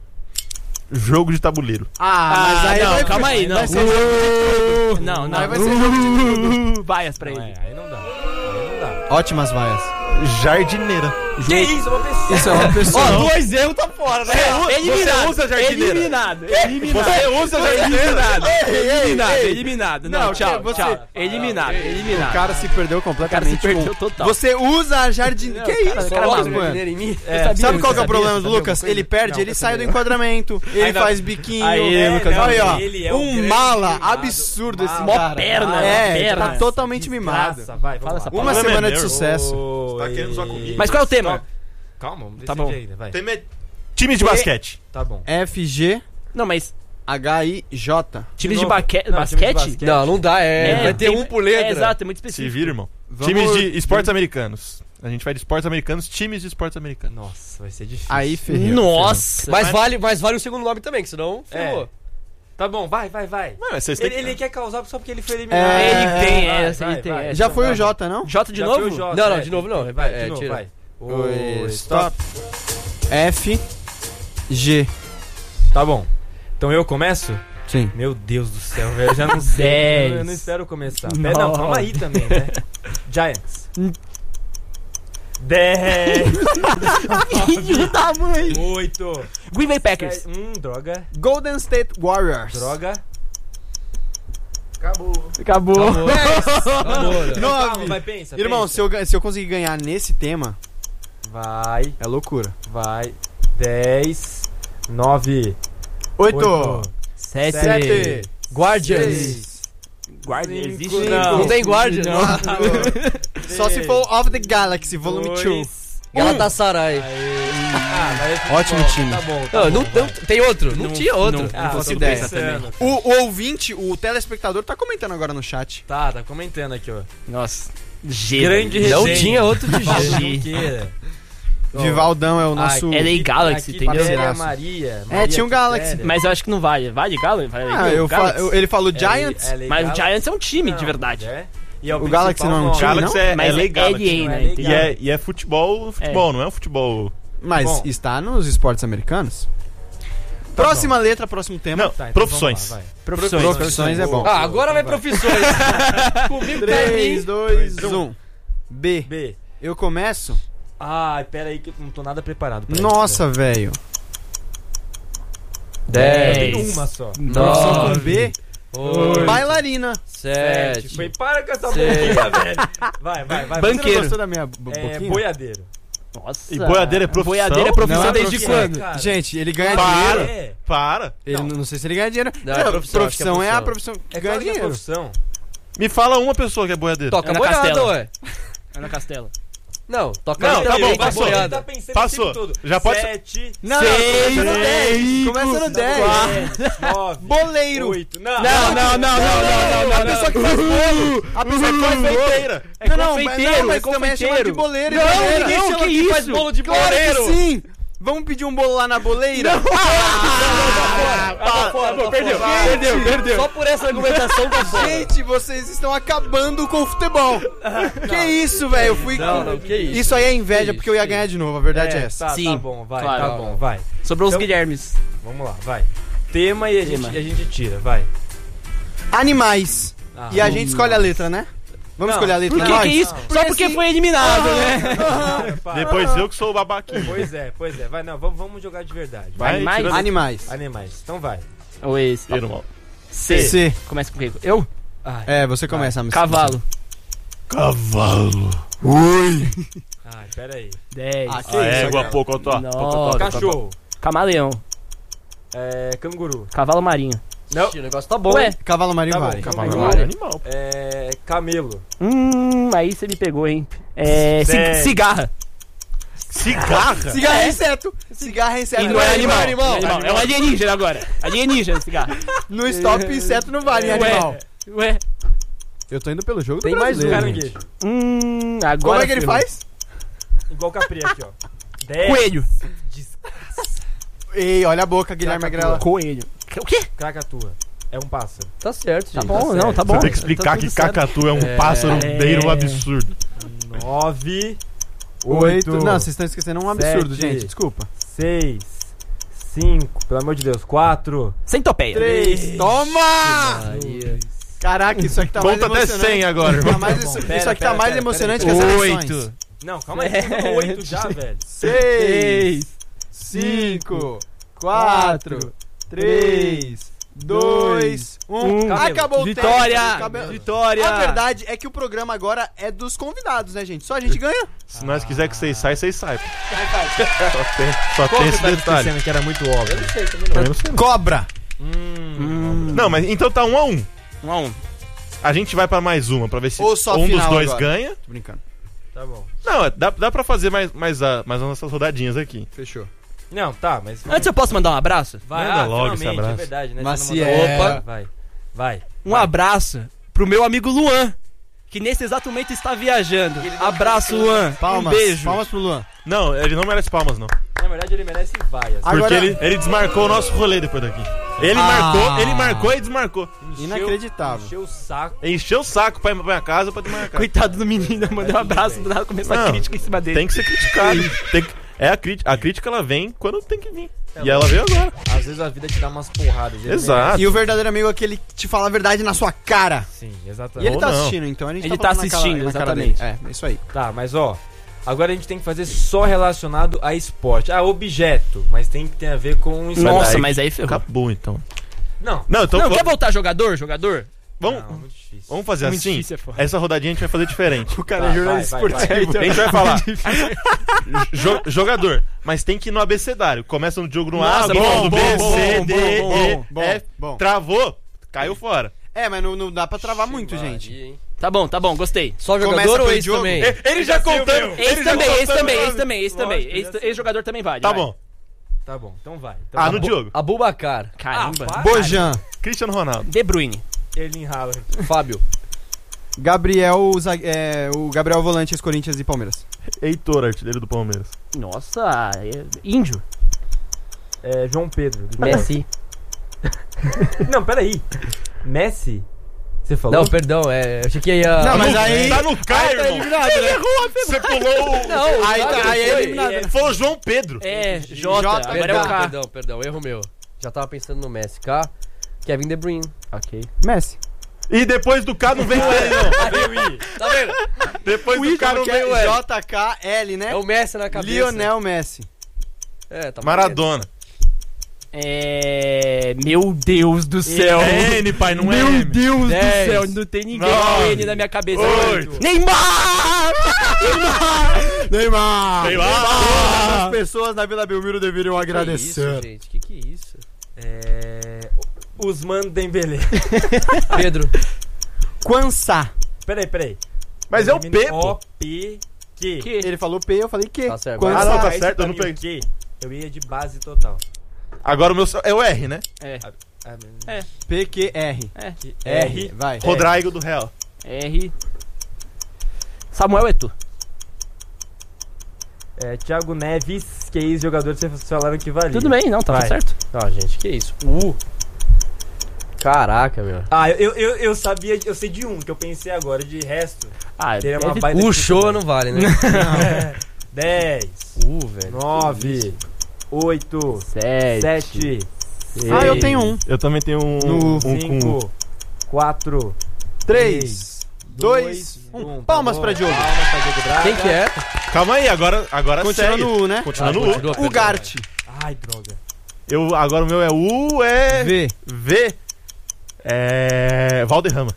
S5: Jogo de tabuleiro.
S4: Ah, mas
S2: Ah,
S4: aí
S2: não,
S4: vai,
S2: calma aí, não.
S4: vai ser-
S2: Não, não.
S4: Aí vai ser jogo de tudo.
S2: Vaias pra
S3: Não,
S2: ele.
S3: é, aí não dá. Aí não dá.
S4: Ótimas vaias.
S5: Jardineira.
S3: Que isso, uma pessoa.
S4: Isso é uma pessoa.
S1: Ó, dois erros tá fora, né?
S2: Eliminado.
S5: Você usa jardineira?
S2: Eliminado. Eliminado.
S5: Você usa jardineira?
S2: Eliminado. Eliminado.
S4: ei.
S2: Eliminado. Não,
S4: Não,
S2: tchau,
S4: você-
S2: tchau. Eliminado.
S4: O
S2: Eliminado.
S4: cara se perdeu
S2: O cara
S4: completamente.
S2: se perdeu
S4: com-
S2: total.
S4: Você usa a jardineira.
S2: Não,
S4: Que
S2: cara,
S4: isso?
S2: o cara
S4: Coloca,
S2: maluco.
S4: mano.
S1: em mim.
S2: É, sabia,
S4: Sabe qual que é o
S2: sabia,
S4: problema do
S2: sabia
S4: Lucas?
S2: alguma
S4: Ele
S2: coisa?
S4: perde,
S2: Não,
S4: ele
S2: eu
S4: sai do
S2: sabia.
S4: enquadramento, ele
S3: Ainda-
S4: faz biquinho.
S2: Aí,
S3: É,
S2: Lucas,
S3: não,
S4: Olha, ó,
S3: ele é um
S4: um
S3: grande
S4: mala
S3: mimado.
S4: absurdo esse
S3: Mó
S4: cara.
S2: perna,
S4: é,
S2: perna.
S4: tá totalmente mimado.
S3: Desgraça, vai,
S2: Fala
S3: vamos
S2: essa
S3: lá.
S4: Uma
S5: Problema é
S4: semana de
S5: meu.
S4: sucesso.
S3: Ô,
S5: Tá querendo zoar
S3: e-
S5: comigo.
S2: Mas qual é o tema?
S3: Calma, vamos
S2: Tá
S3: decidir
S2: bom.
S3: ainda, vai.
S5: Tem me- Time de
S4: E-
S5: basquete.
S3: Tá bom.
S4: F, G,
S2: Não, mas
S4: H, I, J.
S2: times de
S3: novo.
S2: baque-
S3: Não, time de
S2: basquete?
S3: basquete.
S1: Não, não dá, é. vai ter
S2: tem-
S1: um por letra.
S2: É, exato, é muito
S5: Se
S2: específico.
S5: vira, irmão.
S4: Vamos-
S5: Times de esportes americanos. A gente vai de esportes americanos, times de esportes americanos.
S3: Nossa, vai ser difícil.
S4: Aí, ferreu.
S2: Nossa.
S1: Mas vale, mas vale o segundo nome também, que senão ferrou.
S3: Tá bom, vai, vai, vai.
S5: Mas vocês têm
S3: Ele,
S5: que-
S3: ele quer causar só porque ele foi eliminado.
S4: É,
S2: Ele tem,
S3: vai,
S2: essa,
S3: vai,
S2: ele tem
S3: vai.
S2: essa.
S4: Já foi
S3: Vai,
S4: o J, não?
S2: J de
S3: Já
S2: novo?
S3: foi o J,
S1: Não, não,
S3: é,
S1: de novo não.
S3: Vai,
S1: É,
S3: de novo,
S1: tira.
S3: vai.
S4: Oi,
S3: Oi,
S4: stop. F, G.
S3: Tá bom. Então eu começo?
S4: Sim.
S3: Meu Deus do céu, velho. Eu já não sei.
S2: Dez.
S3: eu, eu não espero começar. Pera, não,
S2: Nove.
S3: calma aí também, né? Giants. dez.
S2: Filho da mãe.
S3: oito.
S2: Green Bay Packers.
S3: Hum, droga.
S4: Golden State Warriors.
S3: Droga.
S2: Acabou.
S1: Acabou, né?
S4: Nove.
S3: Calma, vai, pensa.
S4: Irmão,
S3: pensa.
S4: se eu, ga- se eu conseguir ganhar nesse tema,
S3: Vai,
S4: é loucura.
S3: vai. dez. nove.
S4: Oito.
S2: Sete.
S4: Sete.
S1: Guardians.
S4: Seis.
S2: Guarda,
S3: Cinco.
S2: existe
S3: Não.
S1: Não tem Guardians?
S4: Só se for Of the Galaxy, volume dois.
S1: Galatasaray.
S3: Ah, mas é
S4: Ótimo
S3: bom,
S4: time.
S3: Tá bom, tá
S1: Não,
S3: bom,
S1: não,
S3: vai.
S1: não- tem outro? Não,
S2: Não-
S1: tinha outro.
S2: não-
S3: Ah,
S4: faço
S3: tô
S4: ideia
S3: pensando.
S4: O, o ouvinte, o telespectador, tá comentando agora no chat.
S3: Tá, tá comentando aqui, ó.
S2: Nossa. G.
S3: Grande
S2: velho.
S1: Não
S3: resenha.
S1: tinha outro de
S3: Fala,
S1: G.
S3: Junqueira.
S4: Vivaldão é o nosso.
S2: L A Galaxy,
S3: aqui,
S2: entendeu?
S3: Maria, Maria, Maria
S4: É, tinha um Galaxy.
S3: Quitéria.
S2: Mas eu acho que não vale. Vale Galaxy? Vale
S4: Ah, eu fa-
S2: Galaxy?
S4: eu- ele falou
S3: L-
S4: Giants.
S3: L A
S2: Mas o
S3: Galaxy.
S2: Giants é um time,
S3: Não,
S2: de verdade.
S3: é. E é
S4: O Galaxy
S3: principal
S4: não é um
S3: nome.
S4: time,
S5: Galaxy
S4: não?
S5: é,
S2: Mas
S5: é
S2: é
S5: legal.
S2: L A,
S5: aqui.
S2: né?
S3: É
S5: E é, e é futebol, futebol, não é um futebol.
S4: Mas
S3: Bom.
S4: está nos esportes americanos. Próxima letra, próximo tema.
S5: Não,
S3: Tá, então
S5: profissões.
S3: vamos lá, vai.
S2: Profissões.
S4: Profissões é bom.
S1: Ah, agora vai profissões. Comigo
S4: três, dois,
S3: dois,
S4: um. B.
S3: B.
S4: Eu começo?
S3: Ai, pera aí que eu não tô nada preparado. pra
S4: Nossa, velho.
S3: isso.
S1: dez,
S3: Tem uma só.
S4: Profissão com
S1: nove,
S4: B.
S1: oito,
S4: Bailarina.
S1: sete.
S3: Foi para com essa
S1: Seis.
S3: boquinha, velho. Vai, vai, vai.
S4: Você não
S2: Banqueiro.
S4: gostou da minha bo-
S3: É,
S4: boquinha?
S3: boiadeiro.
S2: Nossa.
S5: E boiadeiro é profissão?
S2: Boiadeiro é profissão
S4: Não é
S2: desde
S4: profissão.
S2: quando?
S3: Cara,
S4: Gente, ele ganha
S5: Para.
S4: dinheiro.
S3: É,
S5: Para.
S4: Ele, não. não sei se ele ganha dinheiro.
S1: Não, é
S4: Não,
S1: profissão,
S4: profissão,
S1: acho que é
S4: é a
S1: profissão.
S4: profissão que
S3: é
S4: ganha
S3: claro que é
S4: dinheiro.
S3: profissão.
S5: Me fala uma pessoa que é boiadeiro.
S1: Toca
S2: Ana
S1: boiada,
S2: Castela.
S1: ué.
S2: Ana Castela.
S1: Não, toca
S5: Não, tá
S1: também,
S5: bom,
S1: tá
S5: passou.
S1: boiada.
S3: Tá pensando
S5: Passou.
S3: o tempo todo.
S5: Já pode-
S3: Sete,
S4: Não,
S2: Seis,
S4: não, começa no dez.
S2: cinco,
S4: Começa no dez.
S3: dez, nove,
S4: Boleiro.
S3: oito. Não,
S2: Não, não, não, não, não, não,
S4: A pessoa que faz bolo. A pessoa que faz bolo.
S5: Confeiteira.
S2: É
S4: Não, não, mas,
S2: confeiteiro,
S4: não, mas
S2: é
S4: também é chamado de
S2: confeiteiro.
S4: boleiro e
S2: Não,
S4: boleira.
S2: ninguém chama
S4: que
S2: que
S4: faz
S2: isso?
S4: bolo de
S2: Claro
S4: boleiro.
S2: que
S4: sim. Vamos pedir um bolo lá na boleira?
S1: Tá fora, tá
S2: Perdeu,
S1: fora.
S2: perdeu, perdeu.
S1: Só por essa argumentação tá fora.
S4: Gente, vocês estão acabando com o futebol. Que isso, velho? Eu fui.
S1: Não, não, que isso.
S4: Isso aí é inveja,
S1: Que
S4: porque eu ia
S1: isso,
S4: ganhar de novo, a verdade é, essa.
S3: Tá,
S2: Sim,
S3: tá bom, vai,
S2: claro.
S3: tá bom, vai.
S2: Sobrou os
S3: Então-
S2: Guilhermes.
S3: Vamos lá, vai. Tema e a,
S2: Tema.
S3: Gente, a gente tira, vai.
S4: Animais.
S3: Ah,
S4: E a gente escolhe a letra, né? Vamos
S3: Não.
S4: escolher a letra,
S2: Por que
S4: nós?
S2: que é isso?
S3: Não.
S2: Só porque foi eliminado, né?
S3: para, para.
S5: Depois eu que sou o babaquinho.
S3: Pois é, pois é. Vai, não, vamos, vamos jogar de verdade.
S5: Vai
S2: Animais?
S5: tirando-
S4: Animais.
S3: Animais. Então vai.
S2: Ou esse.
S5: Irmão.
S2: C.
S4: C.
S2: Começa com o quê? Eu?
S3: Ai,
S4: É, você começa. Amigo.
S2: Cavalo.
S5: Cavalo.
S3: ai pera aí.
S2: dez.
S4: Ah, que
S5: A
S4: isso,
S5: égua
S4: cara?
S5: pocotó.
S2: Nossa.
S5: Pocotó.
S3: Cachorro.
S2: Camaleão.
S3: É, canguru.
S2: Cavalo marinho.
S3: Não.
S1: O negócio tá bom.
S2: Ué,
S4: Cavalo marinho
S3: Tá bom,
S4: vale.
S3: cavalo
S5: Cavalo
S3: marinho.
S5: é animal.
S3: É, camelo.
S2: hum, aí você me pegou, hein? É. ci-
S3: Dez.
S2: cigarra.
S5: Cigarra?
S4: Cigarro é inseto. Cigarro é inseto.
S2: E não é animal.
S4: animal.
S2: É animal. É um alienígena agora. Alienígena, cigarro.
S4: No stop, inseto não vale em
S2: Ué.
S4: animal.
S2: Ué.
S4: Eu tô indo pelo jogo
S1: Tem
S4: do
S1: mais um.
S4: brasileiro, gente.
S3: Caranguejo.
S2: Hum, agora.
S4: Como é que ele
S2: ferrou.
S4: faz?
S3: Igual capri aqui, ó. dez.
S2: Coelho.
S4: Ei, olha a boca, Guilherme Agrela.
S2: Coelho. O quê?
S3: Cacatua. É um pássaro.
S1: Tá certo, gente.
S2: Tá bom,
S1: certo.
S2: não, tá bom.
S5: Você tem que explicar
S2: Tá
S5: que
S2: tudo certo.
S5: cacatu é um
S1: É.
S5: pássaro beiro um absurdo.
S3: Nove.
S4: Oito.
S3: Oito.
S4: Não, vocês estão esquecendo um absurdo,
S3: Sete.
S4: gente. Desculpa.
S3: Seis. Cinco. Pelo amor de Deus. Quatro.
S2: Centopeia.
S4: Três. Toma!
S1: Maria.
S4: Caraca, isso aqui tá mais
S5: Conta até
S4: emocionante.
S5: cem agora,
S4: Tá
S5: irmão.
S4: mais-
S3: Tá bom,
S4: isso
S3: pera,
S4: isso aqui tá
S3: pera,
S4: mais
S3: pera,
S4: emocionante
S3: pera
S4: que as
S2: Oito.
S4: eleições.
S3: Não, calma aí. Faltam oito já, velho.
S4: Seis. Cinco. Quatro. Três. Dois. Um.
S2: Um.
S3: Cabelo.
S4: Acabou o
S2: Vitória!
S4: tempo. Cabelo.
S2: Vitória!
S4: A verdade é que o programa agora é dos convidados, né, gente? Só a gente ganha.
S5: Se nós quiser que vocês saiam, vocês saem. Só tem, só
S3: Qual
S5: tem
S3: que
S5: esse
S3: tá
S5: detalhe.
S3: esquecendo que era muito óbvio?
S1: Não sei também
S5: Eu
S1: não.
S5: não sei.
S4: Cobra.
S3: Hum.
S2: Hum,
S5: Não, mas então tá um a um.
S2: um a um.
S5: A gente vai pra mais uma pra ver se
S4: Ou só a
S5: um dos
S4: final
S5: dois
S4: agora.
S5: ganha.
S4: Tô brincando.
S3: Tá bom.
S5: Não, é, dá, dá pra fazer mais, mais, a- mais umas rodadinhas aqui.
S4: Fechou.
S3: Não, tá, mas...
S2: Antes eu posso mandar um abraço?
S3: Vai,
S5: Manda
S3: ah,
S5: logo esse
S3: finalmente,
S5: abraço.
S3: é verdade, né?
S4: Mas
S3: Você
S4: se
S3: não
S4: é-
S3: mandou- Opa, vai, vai.
S2: Um abraço pro meu amigo Luan, que nesse exato momento está viajando. Abraço, Luan.
S4: Palmas.
S2: Um beijo.
S4: Palmas pro Luan.
S5: Não, ele não merece palmas, não.
S3: Na verdade, ele merece vaias.
S4: Agora-
S5: Porque ele, ele desmarcou o nosso rolê depois daqui. Ele
S4: Ah.
S5: marcou, ele marcou e desmarcou.
S3: Encheu-
S4: Inacreditável.
S3: Encheu o saco.
S5: Encheu o saco pra ir pra minha casa pra desmarcar.
S2: Coitado do menino, mandei um abraço do nada começou a
S5: Não,
S2: crítica em cima dele.
S5: Tem que ser criticado. Tem que- é a crítica. A crítica ela vem quando tem que vir. E ela veio agora.
S3: Às vezes a vida te dá umas porradas. ele
S5: Exato.
S4: E o verdadeiro amigo é aquele que te fala a verdade na sua cara.
S3: merece. Sim,
S4: E
S3: exatamente.
S4: ele
S5: Ou
S4: tá
S5: não.
S4: assistindo, então a gente
S2: Ele
S4: tá
S2: tá
S4: falando na cara-
S2: assistindo,
S4: na cara
S2: exatamente.
S4: dele. É, é isso aí.
S3: Tá, mas ó, agora a gente tem que fazer só relacionado a esporte. Ah, objeto, mas tem que ter a ver com um esporte.
S2: Nossa,
S5: daí-
S2: mas aí ferrou.
S5: Acabou, então.
S3: Não,
S5: Não, então
S2: Não,
S5: vamos,
S2: quer voltar jogador? Jogador?
S5: vamos,
S3: não, muito difícil.
S5: vamos fazer
S2: Muito
S5: assim.
S2: difícil, é foda.
S5: Essa rodadinha a gente vai fazer diferente.
S4: O cara
S3: Vai,
S4: é jornalista
S3: vai, vai,
S4: esportivo.
S2: então.
S5: A gente vai falar jo- jogador, mas tem que ir no abecedário. Começa no jogo no A,
S2: Nossa,
S5: B,
S2: bom,
S5: no B,
S2: bom,
S5: C,
S2: bom,
S5: D,
S2: bom,
S5: E,
S4: bom,
S5: F.
S4: bom.
S5: Travou, caiu fora.
S4: É, mas não, não dá pra travar muito,
S1: Maria,
S4: gente.
S1: hein?
S2: Tá bom, tá bom, gostei.
S1: Só
S4: Começa
S1: jogador ou
S4: pelo
S1: esse
S4: Diogo.
S1: também?
S5: E- Ele já contando.
S2: Esse
S5: ele já
S2: também, esse
S5: contando
S2: também,
S5: nome.
S2: esse também, esse também.
S3: Lógico,
S2: Esse,
S3: já sei.
S2: esse jogador também vale.
S5: Tá
S2: vai.
S5: bom.
S3: Tá bom, então vai. Então
S5: Ah,
S3: vai.
S5: no Diogo.
S1: Abubacar,
S2: Caramba.
S3: Ah,
S4: Bojan,
S5: Cristiano Ronaldo.
S2: De Bruyne.
S3: Erling Haaland.
S1: Fábio,
S4: Gabriel, zague- é, o Gabriel Volante, ex-Corinthians e Palmeiras.
S5: Heitor, artilheiro do Palmeiras.
S2: Nossa, é... índio.
S3: É, João Pedro. do
S1: Messi.
S3: Palmeiras. Não, peraí. Messi? Você falou?
S1: Não, perdão, é, eu achei que ia...
S4: Não, mas
S5: no-
S4: aí-
S5: Tá no Caio, irmão.
S4: eliminado, né?
S5: Você pulou o...
S1: Não,
S4: Aí
S1: o
S4: tá-
S1: Fábio
S4: aí é
S1: foi.
S4: eliminado, né?
S5: Foi o João Pedro.
S2: É, J,
S4: Jota,
S2: agora é o
S1: Perdão,
S2: K.
S1: perdão, perdão, erro meu. Já tava pensando no Messi. K, Kevin De Bruyne.
S2: Ok.
S4: Messi.
S5: E depois do K não veio ele, não.
S3: Veio I.
S1: Tá vendo?
S5: Depois do K não
S4: que
S5: veio
S4: é
S5: ele.
S4: J K L, né?
S1: É o Messi na cabeça.
S4: Lionel Messi.
S1: É, tá
S5: Maradona.
S2: É... Meu Deus do céu.
S5: É N, pai, não é
S2: Meu
S5: M.
S2: Deus
S1: Dez.
S2: do céu, não tem ninguém
S5: Nove.
S2: com N na minha cabeça.
S5: Oito.
S2: Neymar! Neymar!
S4: Neymar!
S5: Neymar!
S4: As pessoas na Vila Belmiro deveriam
S1: Que isso,
S4: agradecer.
S1: gente? Que que é isso?
S3: É... Usman Dembélé.
S1: Pedro.
S4: Quansá.
S3: Peraí, peraí.
S5: Mas é o P, pô.
S3: O P Q.
S2: Que?
S4: Ele falou P, eu falei Q.
S1: Tá certo.
S4: Quansá.
S5: Ah, não, tá
S3: Esse
S5: certo,
S3: pra
S5: eu não
S3: mim,
S5: peguei.
S3: o Q, eu ia de base total.
S5: Agora o meu é o R, né?
S2: É.
S3: Ah,
S2: É.
S4: P Q R.
S2: É.
S4: R, vai.
S5: Rodrigo do Real.
S2: R. Samuel Eto'o.
S3: É, Thiago Neves, que é ex-jogador, vocês falaram que valia.
S2: Tudo bem, não, tá
S3: Vai.
S2: certo.
S1: Ah, gente, que isso? U. Caraca, meu.
S3: Ah, eu, eu, eu sabia, eu sei de um que eu pensei agora, de resto.
S2: Ah,
S3: Teria uma
S2: deve-
S3: baita
S1: O
S3: dificuldade.
S1: show não vale, né?
S3: dez,
S1: U, velho.
S3: nove, oito,
S2: Sete.
S3: sete,
S4: Ah, eu tenho um.
S5: Eu também tenho um,
S4: No
S5: um com...
S3: cinco, quatro,
S4: três, dois,
S3: um.
S4: um.
S3: Tá
S4: Palmas
S3: bom.
S4: pra Diogo.
S3: Palmas pra Diogo Braga.
S1: Quem que é?
S5: Calma aí, agora, agora
S4: Continua
S5: segue.
S4: no U, né?
S5: Continua
S1: Ah,
S5: no U.
S1: continua,
S4: O
S1: perdão.
S4: Gart.
S3: Ai, droga.
S5: Eu, agora o meu é U, é...
S4: V.
S5: V. É... Valderrama.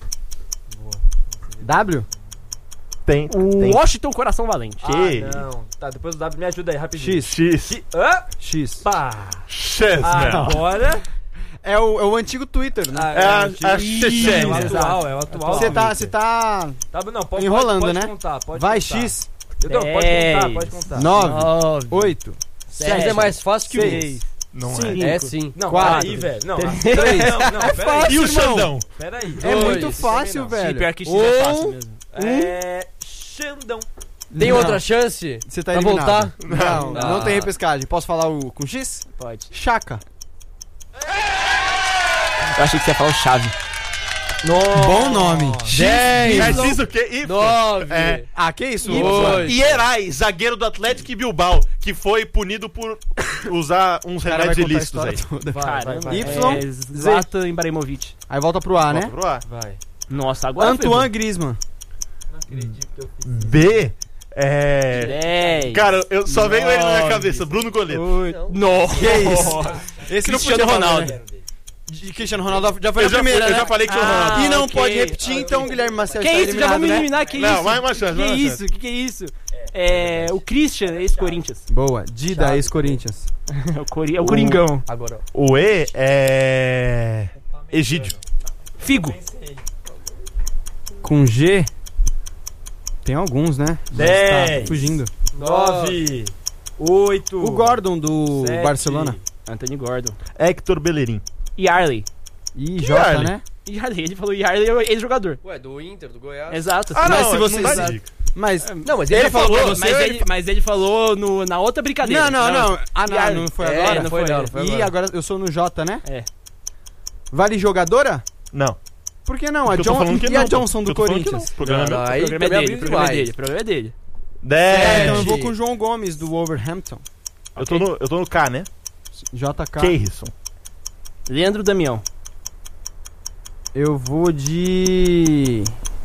S4: W.
S5: Tem.
S2: O
S5: tem.
S2: Washington Coração Valente.
S5: Que?
S3: Ah, não. Tá, depois do W me ajuda aí, rapidinho.
S4: X.
S5: X.
S3: Hã?
S4: X.
S3: Pá.
S5: Chess,
S3: Ah, Agora...
S4: É o, é o antigo Twitter, né?
S3: Ah,
S5: É a-
S3: o
S5: a
S3: X-
S5: Chechênia.
S3: É o atual, é o atual.
S4: Você tá,
S3: Twitter.
S4: você tá
S3: Tá, não, pode,
S4: enrolando,
S3: pode,
S4: né?
S3: pode contar, pode
S4: Vai,
S3: contar.
S4: X,
S3: Eu, não, pode
S2: Dez.
S3: contar, pode contar.
S4: nove,
S2: Nove.
S4: oito,
S1: Mas é mais fácil que o
S4: seis,
S5: Não
S4: Cinco.
S1: É sim.
S3: Não,
S4: Quatro.
S3: peraí, velho. Não,
S4: Três.
S3: não, não, não, peraí.
S5: é. E o Xandão?
S3: Peraí.
S4: É
S1: Dois.
S4: muito
S3: Esse
S4: fácil,
S3: também
S2: Sim,
S4: velho.
S2: pior que X é fácil
S1: Um.
S2: mesmo.
S3: É... Xandão.
S1: Tem
S4: Não.
S1: outra chance?
S4: Você tá
S1: Pra
S4: eliminado.
S1: voltar?
S4: Não,
S1: Ah.
S4: não tem repescagem. Posso falar o com X?
S2: Pode.
S4: Chaka.
S2: Eu achei que você ia falar o Chave.
S4: Bom nome.
S5: Mas diz o quê? Y.
S1: Nove.
S5: É.
S4: Ah, que isso?
S1: Oito.
S5: Ierai, zagueiro do Atlético e Bilbao, que foi punido por usar uns
S4: O cara vai
S5: remédios
S4: contar a
S5: ilícitos
S4: história
S5: aí.
S4: toda.
S3: Vai, vai,
S2: Caramba.
S3: vai.
S4: Y,
S2: É, Zlatan Ibrahimovic.
S4: Aí volta pro A, né?
S5: Volta pro A.
S3: Vai.
S2: Nossa, agora
S4: Antoine Griezmann.
S3: Não acredito que eu fiz.
S5: B. É.
S2: dez.
S5: Cara, eu só veio ele na minha
S2: Nove.
S5: cabeça. Bruno Goleiro.
S4: Oito.
S2: Nossa.
S4: Que isso? Esse não
S2: Cristiano
S4: podia falar,
S2: Ronaldo.
S4: né? De Cristiano Ronaldo já foi
S5: Eu
S4: a
S5: já,
S4: primeira,
S5: eu
S4: né?
S5: já falei que tinha o
S2: Ah,
S5: Ronaldo.
S4: E não
S2: ok.
S4: pode repetir, então Guilherme Maciel
S2: Que
S4: está
S2: isso? Já
S4: eliminado,
S2: vamos
S4: né?
S2: eliminar, que
S5: Não,
S2: isso?
S5: mais uma chance,
S2: Que
S5: mais uma
S2: isso? Que que é isso? É, o Christian, ex-Corinthians.
S4: Boa. Dida,
S3: Chave.
S4: ex-Corinthians.
S2: É o, Cori é o Coringão.
S1: Agora,
S5: O E é. Egídio.
S2: Figo.
S4: Com G. Tem alguns, né? Mas
S3: Dez.
S4: Tá fugindo.
S3: Nove. Oito.
S4: O Gordon do
S3: sete,
S4: Barcelona.
S2: Anthony Gordon.
S5: Hector Bellerin.
S2: Yarley.
S4: E
S5: Yarley.
S4: J, né?
S2: Yarley, ele falou Yarley é o ex-jogador.
S1: Ué, do Inter, do Goiás.
S2: Exato.
S5: Ah,
S4: Mas
S5: não,
S4: se você-
S5: não dá dica.
S4: Mas.
S1: Não, mas ele,
S4: Ele falou
S1: falou.
S4: pra você,
S2: mas,
S4: ou
S2: ele,
S4: ele-
S2: mas ele falou no, na outra brincadeira.
S4: Não, não, não. Ah, não,
S2: Yarley.
S4: não foi
S1: É,
S4: agora?
S1: não foi, não, não foi
S4: E
S1: agora.
S4: agora eu sou no J, né?
S2: É.
S4: Vale jogadora?
S5: Não.
S4: Por que não? A
S5: Porque eu tô
S4: John...
S5: falando que
S4: E
S5: não,
S4: a
S5: pô.
S4: Johnson do
S5: Eu tô falando que
S4: Corinthians?
S5: não. O programa
S1: Não,
S5: é
S1: não,
S5: meu.
S1: aí
S2: O programa é
S1: também
S2: dele, o
S1: abriu
S2: programa é
S1: demais.
S2: dele, o programa é dele.
S4: É, então eu
S5: dez.
S4: vou com o João Gomes do Wolverhampton.
S5: Eu tô no, eu tô no K, né?
S4: J K.
S5: Keirson.
S2: Leandro Damião.
S4: Eu vou de...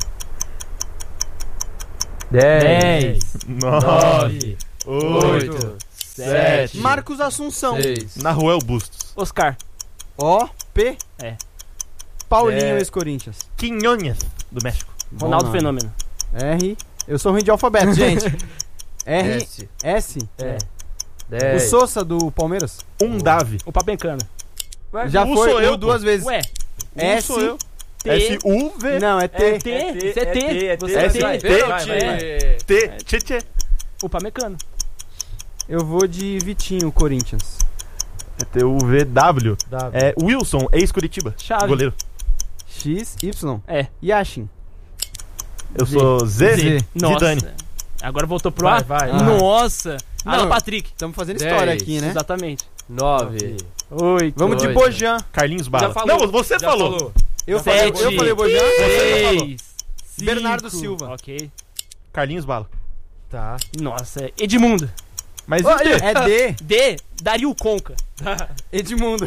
S3: dez,
S5: nove, oito,
S3: oito,
S5: sete,
S4: Marcos Assunção.
S1: seis.
S5: Naruel Bustos.
S2: Oscar.
S4: O, P.
S2: É.
S4: Paulinho,
S3: É.
S4: ex-Corinthians.
S5: Quinhões, do México.
S2: Ronaldo
S4: nome.
S2: Fenômeno.
S4: R. Eu sou ruim de alfabeto, gente. R.
S1: S.
S4: S.
S3: É.
S4: O
S3: dez.
S4: Sousa do Palmeiras.
S5: Um Davi.
S2: O Papencano.
S4: Já
S5: U
S4: foi
S5: sou eu,
S4: eu duas vezes.
S2: Ué.
S5: Um
S4: S.
S5: sou eu.
S2: T.
S5: S U V.
S4: Não, é T.
S2: É T.
S3: É T,
S2: Você é
S3: é T,
S2: T.
S3: é
S2: Você
S3: T,
S2: é
S5: S,
S3: vai,
S2: T.
S3: vai,
S1: Pênalti.
S3: vai, vai.
S5: T. Tchê, tchê.
S2: O Pamecano.
S4: Eu vou de Vitinho, Corinthians.
S5: É T U V W.
S3: W.
S5: É Wilson, ex-Curitiba.
S2: Chave.
S5: Goleiro.
S4: X, Y.
S2: É.
S4: Yashin.
S5: Eu sou Z.
S4: Z.
S2: Nossa.
S5: Zidane.
S2: Agora voltou pro
S3: Vai,
S2: A?
S3: vai.
S4: Ah.
S2: Nossa.
S4: Não.
S2: Alan Patrick.
S4: Estamos fazendo
S1: Dez.
S4: história aqui, né?
S2: Exatamente.
S1: nove.
S2: Oito.
S4: Vamos de
S1: Oito.
S4: Bojan.
S5: Carlinhos Bala.
S3: Já falou.
S5: Não, você
S3: Já
S5: falou.
S4: Eu
S3: Já
S4: falei,
S2: falou.
S4: eu falei Bojan.
S2: Seis. Cinco.
S4: Bernardo Silva.
S2: Ok.
S5: Carlinhos Bala.
S3: Tá.
S2: Nossa. Edmundo.
S5: Mas e
S4: Oh,
S5: o D?
S4: é D.
S2: D. Dario Conca.
S4: Edmundo.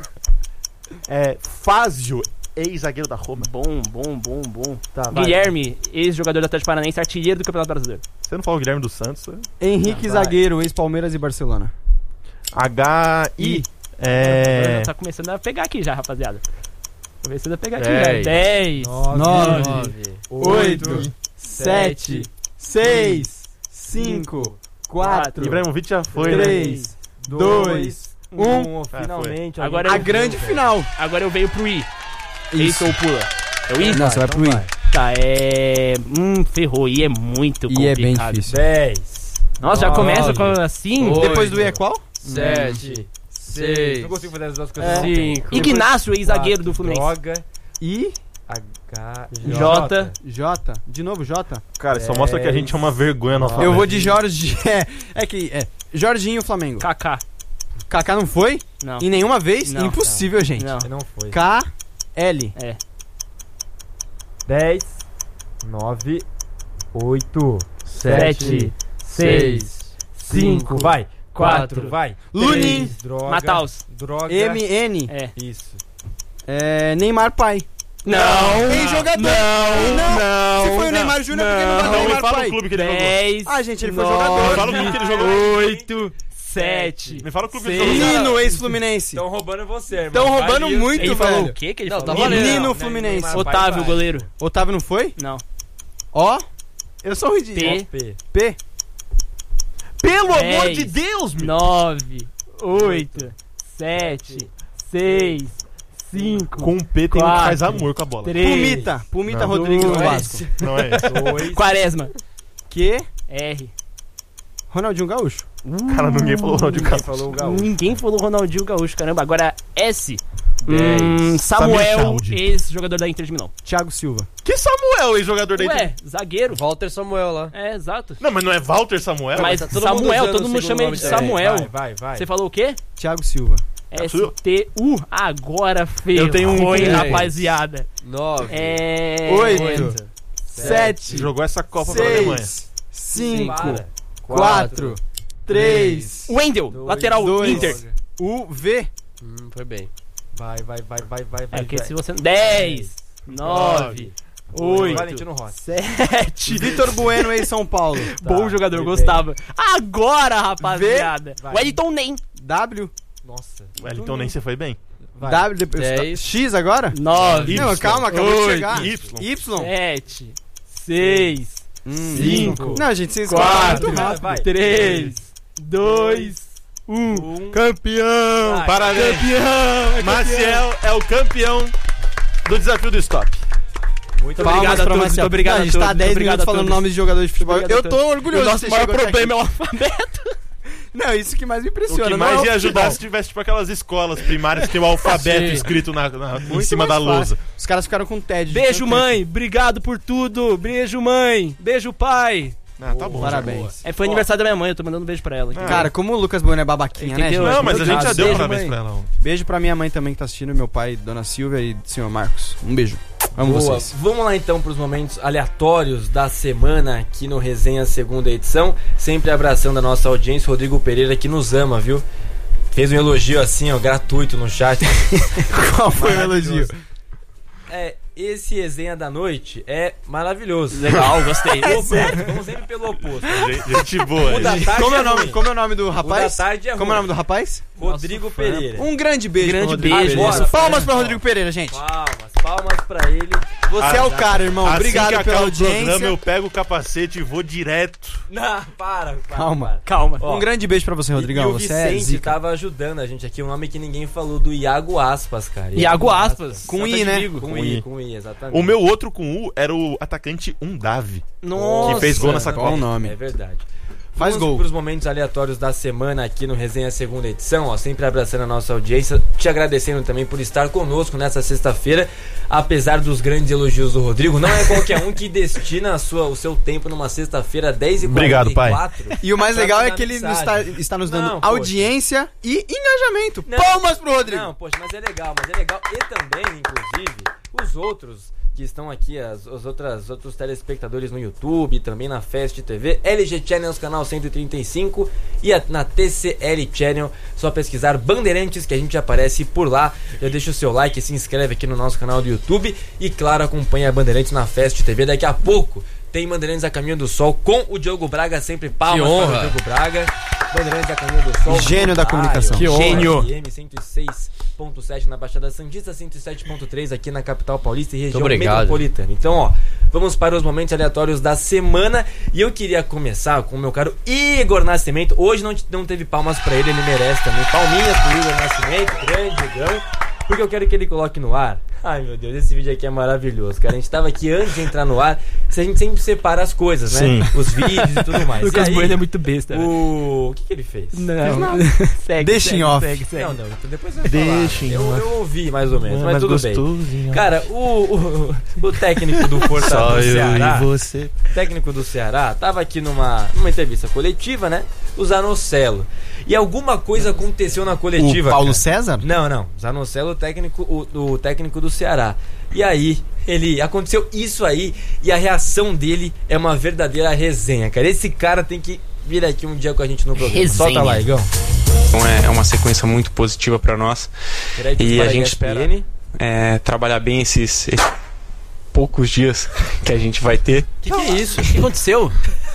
S5: É Fázio, ex-zagueiro da Roma.
S2: Bom, bom, bom, bom.
S3: Tá, vai.
S2: Guilherme, ex-jogador do Atlético Paranaense, artilheiro do Campeonato Brasileiro.
S5: Você não falou Guilherme dos Santos?
S4: Henrique
S3: Ah, vai.
S4: Zagueiro, ex-Palmeiras e Barcelona.
S5: H I.
S2: Já
S5: É.
S2: tá começando a pegar aqui já, rapaziada. Vou ver se vai pegar aqui
S1: Dez.
S2: já. Dez.
S4: Nove.
S1: nove.
S4: Oito. Sete. Seis. Cinco. Quatro.
S5: Ibrahimovic já foi, né?
S4: Três. Dois. Um.
S3: Um, finalmente.
S2: Agora
S4: A
S2: eu-
S4: grande final.
S2: Agora eu venho pro I. Isso ou pula? É o I?
S4: Não, você vai pro I.
S2: Tá, é... Hum, ferrou. I é muito
S4: I é
S2: complicado.
S4: bem difícil.
S3: dez.
S2: Nossa, já
S3: Nove.
S2: começa com assim?
S1: Oito.
S4: Depois do I é qual?
S1: Sete. Seis.
S3: Não consigo fazer as duas coisas.
S2: É.
S3: ao mesmo tempo.
S1: Cinco.
S2: Ignácio, ex-zagueiro do Fluminense.
S3: Droga.
S4: I.
S3: H.
S2: J.
S4: J. De novo, J.
S5: Cara, só mostra que a gente é uma vergonha na
S4: Eu vou de Jorge. É, é que. É. Jorginho, Flamengo.
S2: Kaká.
S4: Kaká não foi?
S2: Não.
S4: Em nenhuma vez?
S2: Não.
S4: Impossível, gente.
S2: Não.
S3: Não foi.
S4: K. L.
S2: É.
S3: dez. nove. oito.
S2: Sete.
S3: seis. cinco. Vai. quatro. Vai.
S4: Lunin.
S3: três, Droga.
S2: Mataus.
S3: Droga.
S4: M N.
S2: É.
S3: Isso.
S4: É, Neymar pai.
S2: Não.
S4: Ex-jogador.
S5: Não,
S4: Não.
S5: não.
S4: Se foi o Neymar Júnior, por que não vai
S5: Não,
S4: dar
S5: me
S4: Neymar
S5: fala
S4: pai?
S5: o clube que ele jogou.
S2: Dez.
S4: Ah, gente, ele foi
S2: nove,
S5: Me
S4: jogador.
S5: fala o clube que ele jogou.
S2: Oito. Sete.
S5: Me fala o clube que ele
S2: Seis.
S5: jogou.
S4: Menino, ex-Fluminense.
S3: Estão roubando você, irmão.
S4: Estão roubando
S3: Vai isso.
S4: muito,
S2: Ele falou
S4: velho.
S2: o quê que ele
S1: Não,
S2: falou?
S1: tá valendo.
S4: Menino
S3: Não,
S4: Fluminense.
S3: Neymar,
S2: Otávio,
S3: vai.
S2: goleiro.
S4: Otávio não foi?
S2: Não.
S4: Ó. Eu sou ruim de...
S2: P.
S3: P.
S4: P.
S5: Pelo
S2: Dez.
S5: amor de Deus, meu.
S2: Nove. Oito. Sete. Seis. Cinco.
S5: Com um P tem um que
S2: Quatro.
S5: faz amor com a bola.
S2: Três.
S4: Pumita. Pumita
S5: Não.
S4: Rodrigues do
S2: Dois.
S4: Vasco.
S5: Não é esse.
S3: dois.
S2: Quaresma.
S4: Que?
S2: R.
S4: Ronaldinho Gaúcho.
S5: Cara, ninguém falou Ronaldinho
S3: Ninguém
S5: Gaúcho.
S3: falou o Gaúcho.
S2: Ninguém falou Ronaldinho Gaúcho, caramba. Agora S.
S3: Dez.
S2: Hum, Samuel,
S5: Samuel.
S2: ex-jogador da Inter de Milão.
S4: Thiago Silva.
S5: Que Samuel, ex-jogador da Inter?
S2: Ué, zagueiro.
S1: Walter Samuel lá.
S2: É, exato.
S5: Não, mas não é Walter Samuel?
S2: Mas
S1: tá todo mundo
S2: Samuel,
S1: usando
S2: todo
S1: o
S2: mundo
S1: segundo
S2: chama ele
S1: nome
S2: de
S1: dele.
S2: Samuel.
S3: Vai, vai, vai.
S2: Você falou o quê?
S4: Thiago Silva.
S2: S T U. Agora ferrou,
S5: Eu tenho um
S2: hein,
S1: com
S2: rapaziada.
S1: Nove.
S2: É...
S4: Oito. Sete.
S5: Jogou essa Copa pra Alemanha.
S4: Seis. Cinco.
S3: Para.
S4: Quatro. Três.
S2: Wendel,
S3: Dois.
S2: lateral,
S4: Dois.
S2: Inter.
S4: U V.
S1: Hum, foi bem.
S3: Vai, vai, vai, vai, vai,
S2: É
S3: vai.
S2: porque
S3: vai.
S2: se você... Dez. Nove. Oito.
S3: Valentino Rossi.
S2: Sete.
S4: Vitor Bueno, ex São Paulo.
S2: Bom jogador,
S3: foi
S2: gostava. Agora, rapaziada.
S3: Vai.
S2: Wellington Nem.
S4: W.
S3: Nossa.
S5: O Wellington nem você foi bem.
S3: Vai.
S4: W. depois-
S1: Dez.
S4: X agora?
S2: Nove.
S4: Não, calma, acabou de
S2: Oito.
S4: chegar.
S5: Y.
S4: Y.
S2: Sete. Seis.
S4: Hum.
S2: Cinco.
S4: Não, gente, vocês
S2: Quatro.
S4: muito rápido.
S3: Vai.
S2: Três. Dois. Um.
S3: Um.
S5: Campeão!
S3: Vai.
S5: Parabéns!
S2: Campeão. é
S5: Maciel é o campeão do desafio do stop.
S3: Muito
S4: Palmas
S2: Obrigado a
S4: pra
S2: todos,
S4: Marcelo.
S2: muito obrigado
S4: Não, a
S2: a
S4: gente tá há
S2: todos,
S4: dez
S2: obrigado
S4: minutos
S2: a
S4: falando
S2: todos.
S4: nomes de jogadores de futebol.
S2: Obrigado a
S4: Eu tô
S2: todos.
S4: orgulhoso
S2: O
S4: de
S2: nosso
S4: você
S2: maior
S4: chegou até
S2: problema é o
S4: aqui.
S2: alfabeto.
S4: Não, isso que mais me
S5: O
S4: impressiona.
S5: que
S4: não
S5: mais
S4: é o
S5: ia ajudar
S4: futebol.
S5: se tivesse tipo aquelas escolas primárias que tem o alfabeto
S1: Sim.
S5: escrito na, na- em
S4: Muito
S5: cima da
S4: mais
S5: lousa.
S4: fácil. Os caras ficaram com tédio. de
S2: Beijo,
S4: tanto
S2: mãe. Obrigado por tudo. Beijo, mãe. Beijo, pai.
S5: Ah, tá bom.
S4: Parabéns.
S2: É, foi aniversário da minha mãe, eu tô mandando um beijo pra ela. aqui.
S5: Ah.
S4: Cara, como o Lucas Bueno é babaquinha, né,
S2: Entendeu?
S4: gente?
S5: Não, mas a gente já deu
S2: Beijo,
S5: parabéns
S2: mãe.
S5: pra ela ontem.
S4: Beijo pra minha mãe também que tá assistindo, meu pai, Dona Silvia e senhor Marcos. Um beijo. Amo
S3: Boa.
S4: vocês.
S3: Vamos lá então para os momentos aleatórios da semana aqui no Resenha segunda edição. Sempre abraçando a nossa audiência, Rodrigo Pereira que nos ama, viu? fez um elogio assim, ó, gratuito no chat.
S4: Qual foi o elogio?
S3: É, esse resenha da noite é maravilhoso.
S2: Legal, gostei.
S3: O oposto, vamos sempre pelo oposto.
S5: Gente, gente boa.
S3: O da
S5: gente.
S3: tarde
S4: Como é, o
S3: é
S4: nome,
S3: ruim.
S4: como é o nome do rapaz?
S3: O da tarde é
S4: Como é o
S3: ruim.
S4: nome do rapaz?
S3: Rodrigo
S2: Nosso fã.
S3: Pereira.
S4: Um grande beijo
S2: Grande
S4: pro Rodrigo
S2: beijo.
S4: Pereira.
S3: Agora,
S4: Palmas
S3: né?
S4: pra Rodrigo Pereira, gente.
S3: Palmas, palmas pra ele.
S4: Você é o cara, irmão.
S5: Assim
S4: Obrigado
S5: que
S4: pela
S5: acaba o programa,
S4: audiência.
S5: eu pego o capacete e vou direto.
S3: Não, para, para.
S4: Calma.
S3: para.
S2: Calma.
S3: Ó,
S4: Um grande beijo pra você, Rodrigão.
S3: E, e o
S4: você é
S3: Vicente
S4: zica.
S3: tava ajudando a gente aqui, um nome que ninguém falou, do Iago Aspas, cara.
S2: Iago Aspas.
S4: Com
S2: Celta
S4: I,
S2: de
S4: né?
S2: Vigo.
S3: Com
S5: Com
S3: I,
S5: I.
S3: com I, exatamente.
S5: O meu outro com U era o atacante Undav.
S2: Nossa.
S5: Que fez gol nessa
S4: Qual o nome?
S3: É verdade.
S4: Faz
S3: Vamos
S4: gol.
S3: para os momentos aleatórios da semana aqui no Resenha Segunda Edição, ó, sempre abraçando a nossa audiência, te agradecendo também por estar conosco nessa sexta-feira, apesar dos grandes elogios do Rodrigo. Não é qualquer um que destina a sua, o seu tempo numa sexta-feira dez e quarenta e quatro.
S5: Obrigado,
S4: E o mais
S3: pra
S4: legal é
S3: mandar
S4: que ele
S3: mensagem.
S4: está, está nos dando
S3: Não, poxa.
S4: audiência e engajamento.
S3: Não.
S4: Palmas pro Rodrigo.
S3: Não, poxa, mas é legal, mas é legal. E também, inclusive, os outros que estão aqui, as, os outras, outros telespectadores no YouTube, também na Fast T V, L G Channels, canal cento e trinta e cinco, e a, na T C L Channel, só pesquisar Bandeirantes que a gente aparece por lá. Já deixa o seu like, se inscreve aqui no nosso canal do YouTube e, claro, acompanha a Bandeirantes na Fast T V. Daqui a pouco tem Bandeirantes a Caminho do Sol com o Diogo Braga, sempre palmas
S1: Que honra.
S3: para o Diogo Braga. Bandeirantes a Caminho do Sol.
S4: Gênio da comunicação.
S2: Que honra. Gênio.
S3: F M cento e seis ponto sete na Baixada Santista, cento e sete ponto três aqui na capital paulista e região
S1: obrigado.
S3: metropolitana. Então, ó, vamos para os momentos aleatórios da semana. E eu queria começar com o meu caro Igor Nascimento. Hoje não, não teve palmas pra ele, ele merece também. Palminhas pro Igor Nascimento, grande Igão. Porque eu quero que ele coloque no ar. Ai, meu Deus, esse vídeo aqui é maravilhoso, cara. A gente tava aqui antes de entrar no ar. A gente sempre separa as coisas, né?
S5: Sim.
S3: Os vídeos e tudo mais.
S2: Lucas
S3: E aí,
S2: Bueno é muito besta. né?
S3: o... o que que ele fez?
S2: Não. segue,
S4: Deixa em
S2: segue,
S4: off.
S2: segue, segue.
S3: Não, não, então depois eu vou
S5: Deixa em
S3: falar. Eu,
S5: off.
S3: eu ouvi mais ou menos, mas,
S5: Mas
S3: tudo
S5: gostosinho.
S3: bem. Cara, o, o, o técnico do Fortaleza
S5: Só
S3: do
S5: eu
S3: Ceará,
S5: e você.
S3: técnico do Ceará, tava aqui numa, numa entrevista coletiva, né? O Zanocelo. E alguma coisa aconteceu na coletiva.
S4: O Paulo
S3: cara.
S4: César?
S3: Não, não. Zanocelo, o técnico, o, o técnico do Ceará. E aí, ele aconteceu isso aí e a reação dele é uma verdadeira resenha, cara. Esse cara tem que vir aqui um dia com a gente no programa.
S2: Resenha.
S3: Solta lá, Igão.
S6: Então é, é uma sequência muito positiva para nós
S3: Créditos
S6: e
S3: para
S6: a gente
S3: E S P N.
S6: espera é, trabalhar bem esses, esses poucos dias que a gente vai ter.
S2: Que que é isso? O que aconteceu?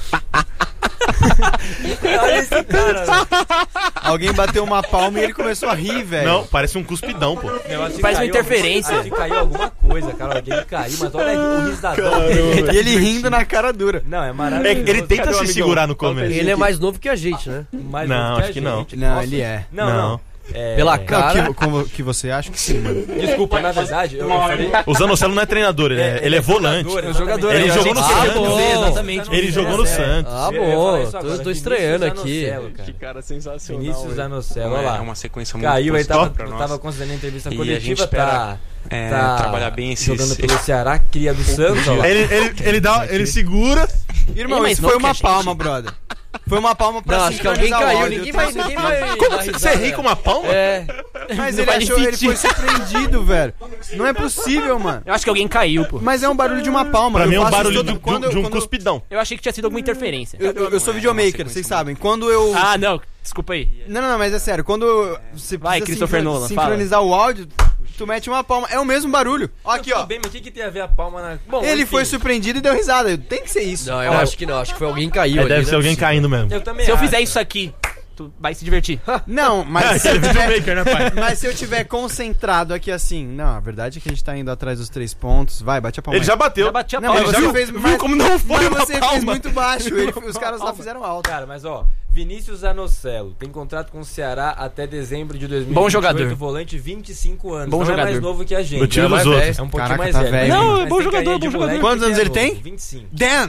S3: Olha esse cara, velho.
S4: Alguém bateu uma palma e ele começou a rir, velho.
S5: Não, parece um cuspidão, pô.
S3: Eu acho que
S2: Faz uma
S3: caiu
S2: interferência.
S3: alguma- Acho que caiu alguma coisa, cara. Alguém caiu, mas olha o risadão dele.
S4: E ele rindo na cara dura.
S3: Não, é
S5: É,
S3: maravilhoso.
S5: ele tenta
S4: Cadê o
S5: se
S4: amigão?
S5: segurar no começo.
S1: Ele é mais novo que a gente, né?
S3: Mais
S5: Não,
S3: novo
S5: acho
S3: a
S5: que não.
S3: gente.
S4: Não,
S3: Nossa.
S4: ele é.
S3: Não, não.
S5: Não.
S3: É,
S1: Pela
S3: é,
S4: Não,
S1: cara.
S4: que, como, que você acha que sim, mano.
S3: Desculpa, na verdade, eu, eu falei...
S5: O Zanocelo não é treinador, ele é, ele é volante.
S3: jogador,
S2: É jogador,
S5: Ele
S2: eu
S5: jogou
S2: achei
S5: no
S2: que você ia
S5: Santos.
S2: dizer,
S1: Ah, bom.
S2: exatamente.
S5: Ele jogou no Santos.
S1: Ah,
S3: Eu ia
S1: bom.
S3: falar isso
S1: Tô,
S3: agora.
S1: tô estreando
S3: Vinícius
S1: aqui.
S3: Zanocelo, cara.
S6: cara sensacional.
S3: Vinícius Zanocelo,
S6: Então
S3: olha
S6: é,
S3: lá.
S6: é uma sequência muito
S3: Caiu, aí
S6: positiva
S3: tava,
S6: para nós.
S3: tava considerando a entrevista
S6: E a
S3: coletiva,
S6: gente espera,
S3: tá,
S6: é,
S3: tá
S6: trabalhar bem esses-
S3: jogando pelo
S6: esses-
S3: Ceará, cria do Santos, ó lá.
S5: Ele, ele, ele, dá, ele segura.
S4: Irmão,
S2: Ele é mais
S4: isso
S2: novo
S4: foi
S2: que a
S4: uma
S2: gente.
S4: palma, brother. Foi uma palma pra
S1: Não, acho que alguém
S4: sincronizar o
S1: caiu.
S4: áudio,
S1: Ninguém
S4: eu
S1: vai,
S4: tenho
S1: ninguém vai.
S5: Como
S1: dar
S5: você
S1: risada.
S5: ri com uma palma?
S1: É.
S4: Mas
S2: Não
S4: ele
S2: vai
S4: achou,
S2: nem
S4: ele foi
S2: sentir.
S4: surpreendido, velho. Não é possível, mano.
S2: Eu acho que alguém caiu, pô.
S4: Mas é um barulho de uma palma.
S5: Pra
S4: Eu
S5: mim é um
S4: faço
S5: barulho
S4: isso
S5: de,
S4: todo-
S5: de,
S4: quando-
S5: de um
S4: quando-
S5: cuspidão.
S2: Eu achei que tinha sido alguma interferência.
S4: Eu, eu, eu sou
S6: É,
S4: videomaker,
S6: uma sequência
S4: vocês
S6: muito-
S4: sabem. Quando eu...
S2: Ah, não. Desculpa aí.
S4: Não, não, não, mas é sério. Quando você
S2: Vai,
S4: precisa
S2: Christopher
S4: sincro-
S2: Nolan,
S4: sincronizar o áudio, tu mete uma palma. É o mesmo barulho. Ó, aqui,
S3: Tudo
S4: ó.
S3: bem, mas o que, que tem a ver a palma na... Bom,
S4: Ele
S3: enfim,
S4: foi surpreendido e deu risada. Tem que ser isso.
S1: Não, eu
S3: Ó,
S1: acho que não. Acho que foi alguém que caiu
S5: É,
S1: ali.
S5: deve
S1: não
S5: ser
S1: é
S5: alguém
S1: possível.
S5: caindo mesmo.
S3: Eu também
S2: Se eu
S3: acho.
S2: fizer isso aqui, tu vai se divertir.
S4: Não, mas se eu tiver...
S5: Videomaker, né, pai?
S4: Mas se eu tiver concentrado aqui assim... Não, a verdade é que a gente tá indo atrás dos três pontos. Vai, bate a palma.
S5: Ele
S4: aí.
S5: já bateu.
S2: Já bati a
S4: Não,
S2: palma.
S4: mas
S5: Ele
S4: você
S5: já
S4: fez
S5: viu
S4: mais-
S5: como não foi
S4: Mas
S5: uma
S4: você fez
S5: palma.
S4: muito baixo. Ele- os caras lá fizeram alto.
S3: Cara, mas ó, Vinícius Zanocelo tem contrato com o Ceará até dezembro de dois mil e vinte e oito.
S2: Bom jogador.
S3: Volante, vinte e cinco anos.
S2: Bom
S3: não
S2: jogador.
S3: é mais novo que a gente.
S5: Do time
S3: é mais
S5: dos
S3: velho.
S5: outros.
S3: É um pouquinho
S4: Caraca,
S3: mais
S4: tá
S3: velho.
S4: velho.
S3: Mas-
S2: Não,
S3: mas
S2: é bom
S3: tem
S2: jogador,
S3: carinha
S2: bom
S3: de
S2: jogador.
S3: moleque
S4: Quantos
S3: que
S4: anos
S3: é
S4: ele
S3: novo.
S4: tem?
S3: vinte e cinco.
S4: Dan!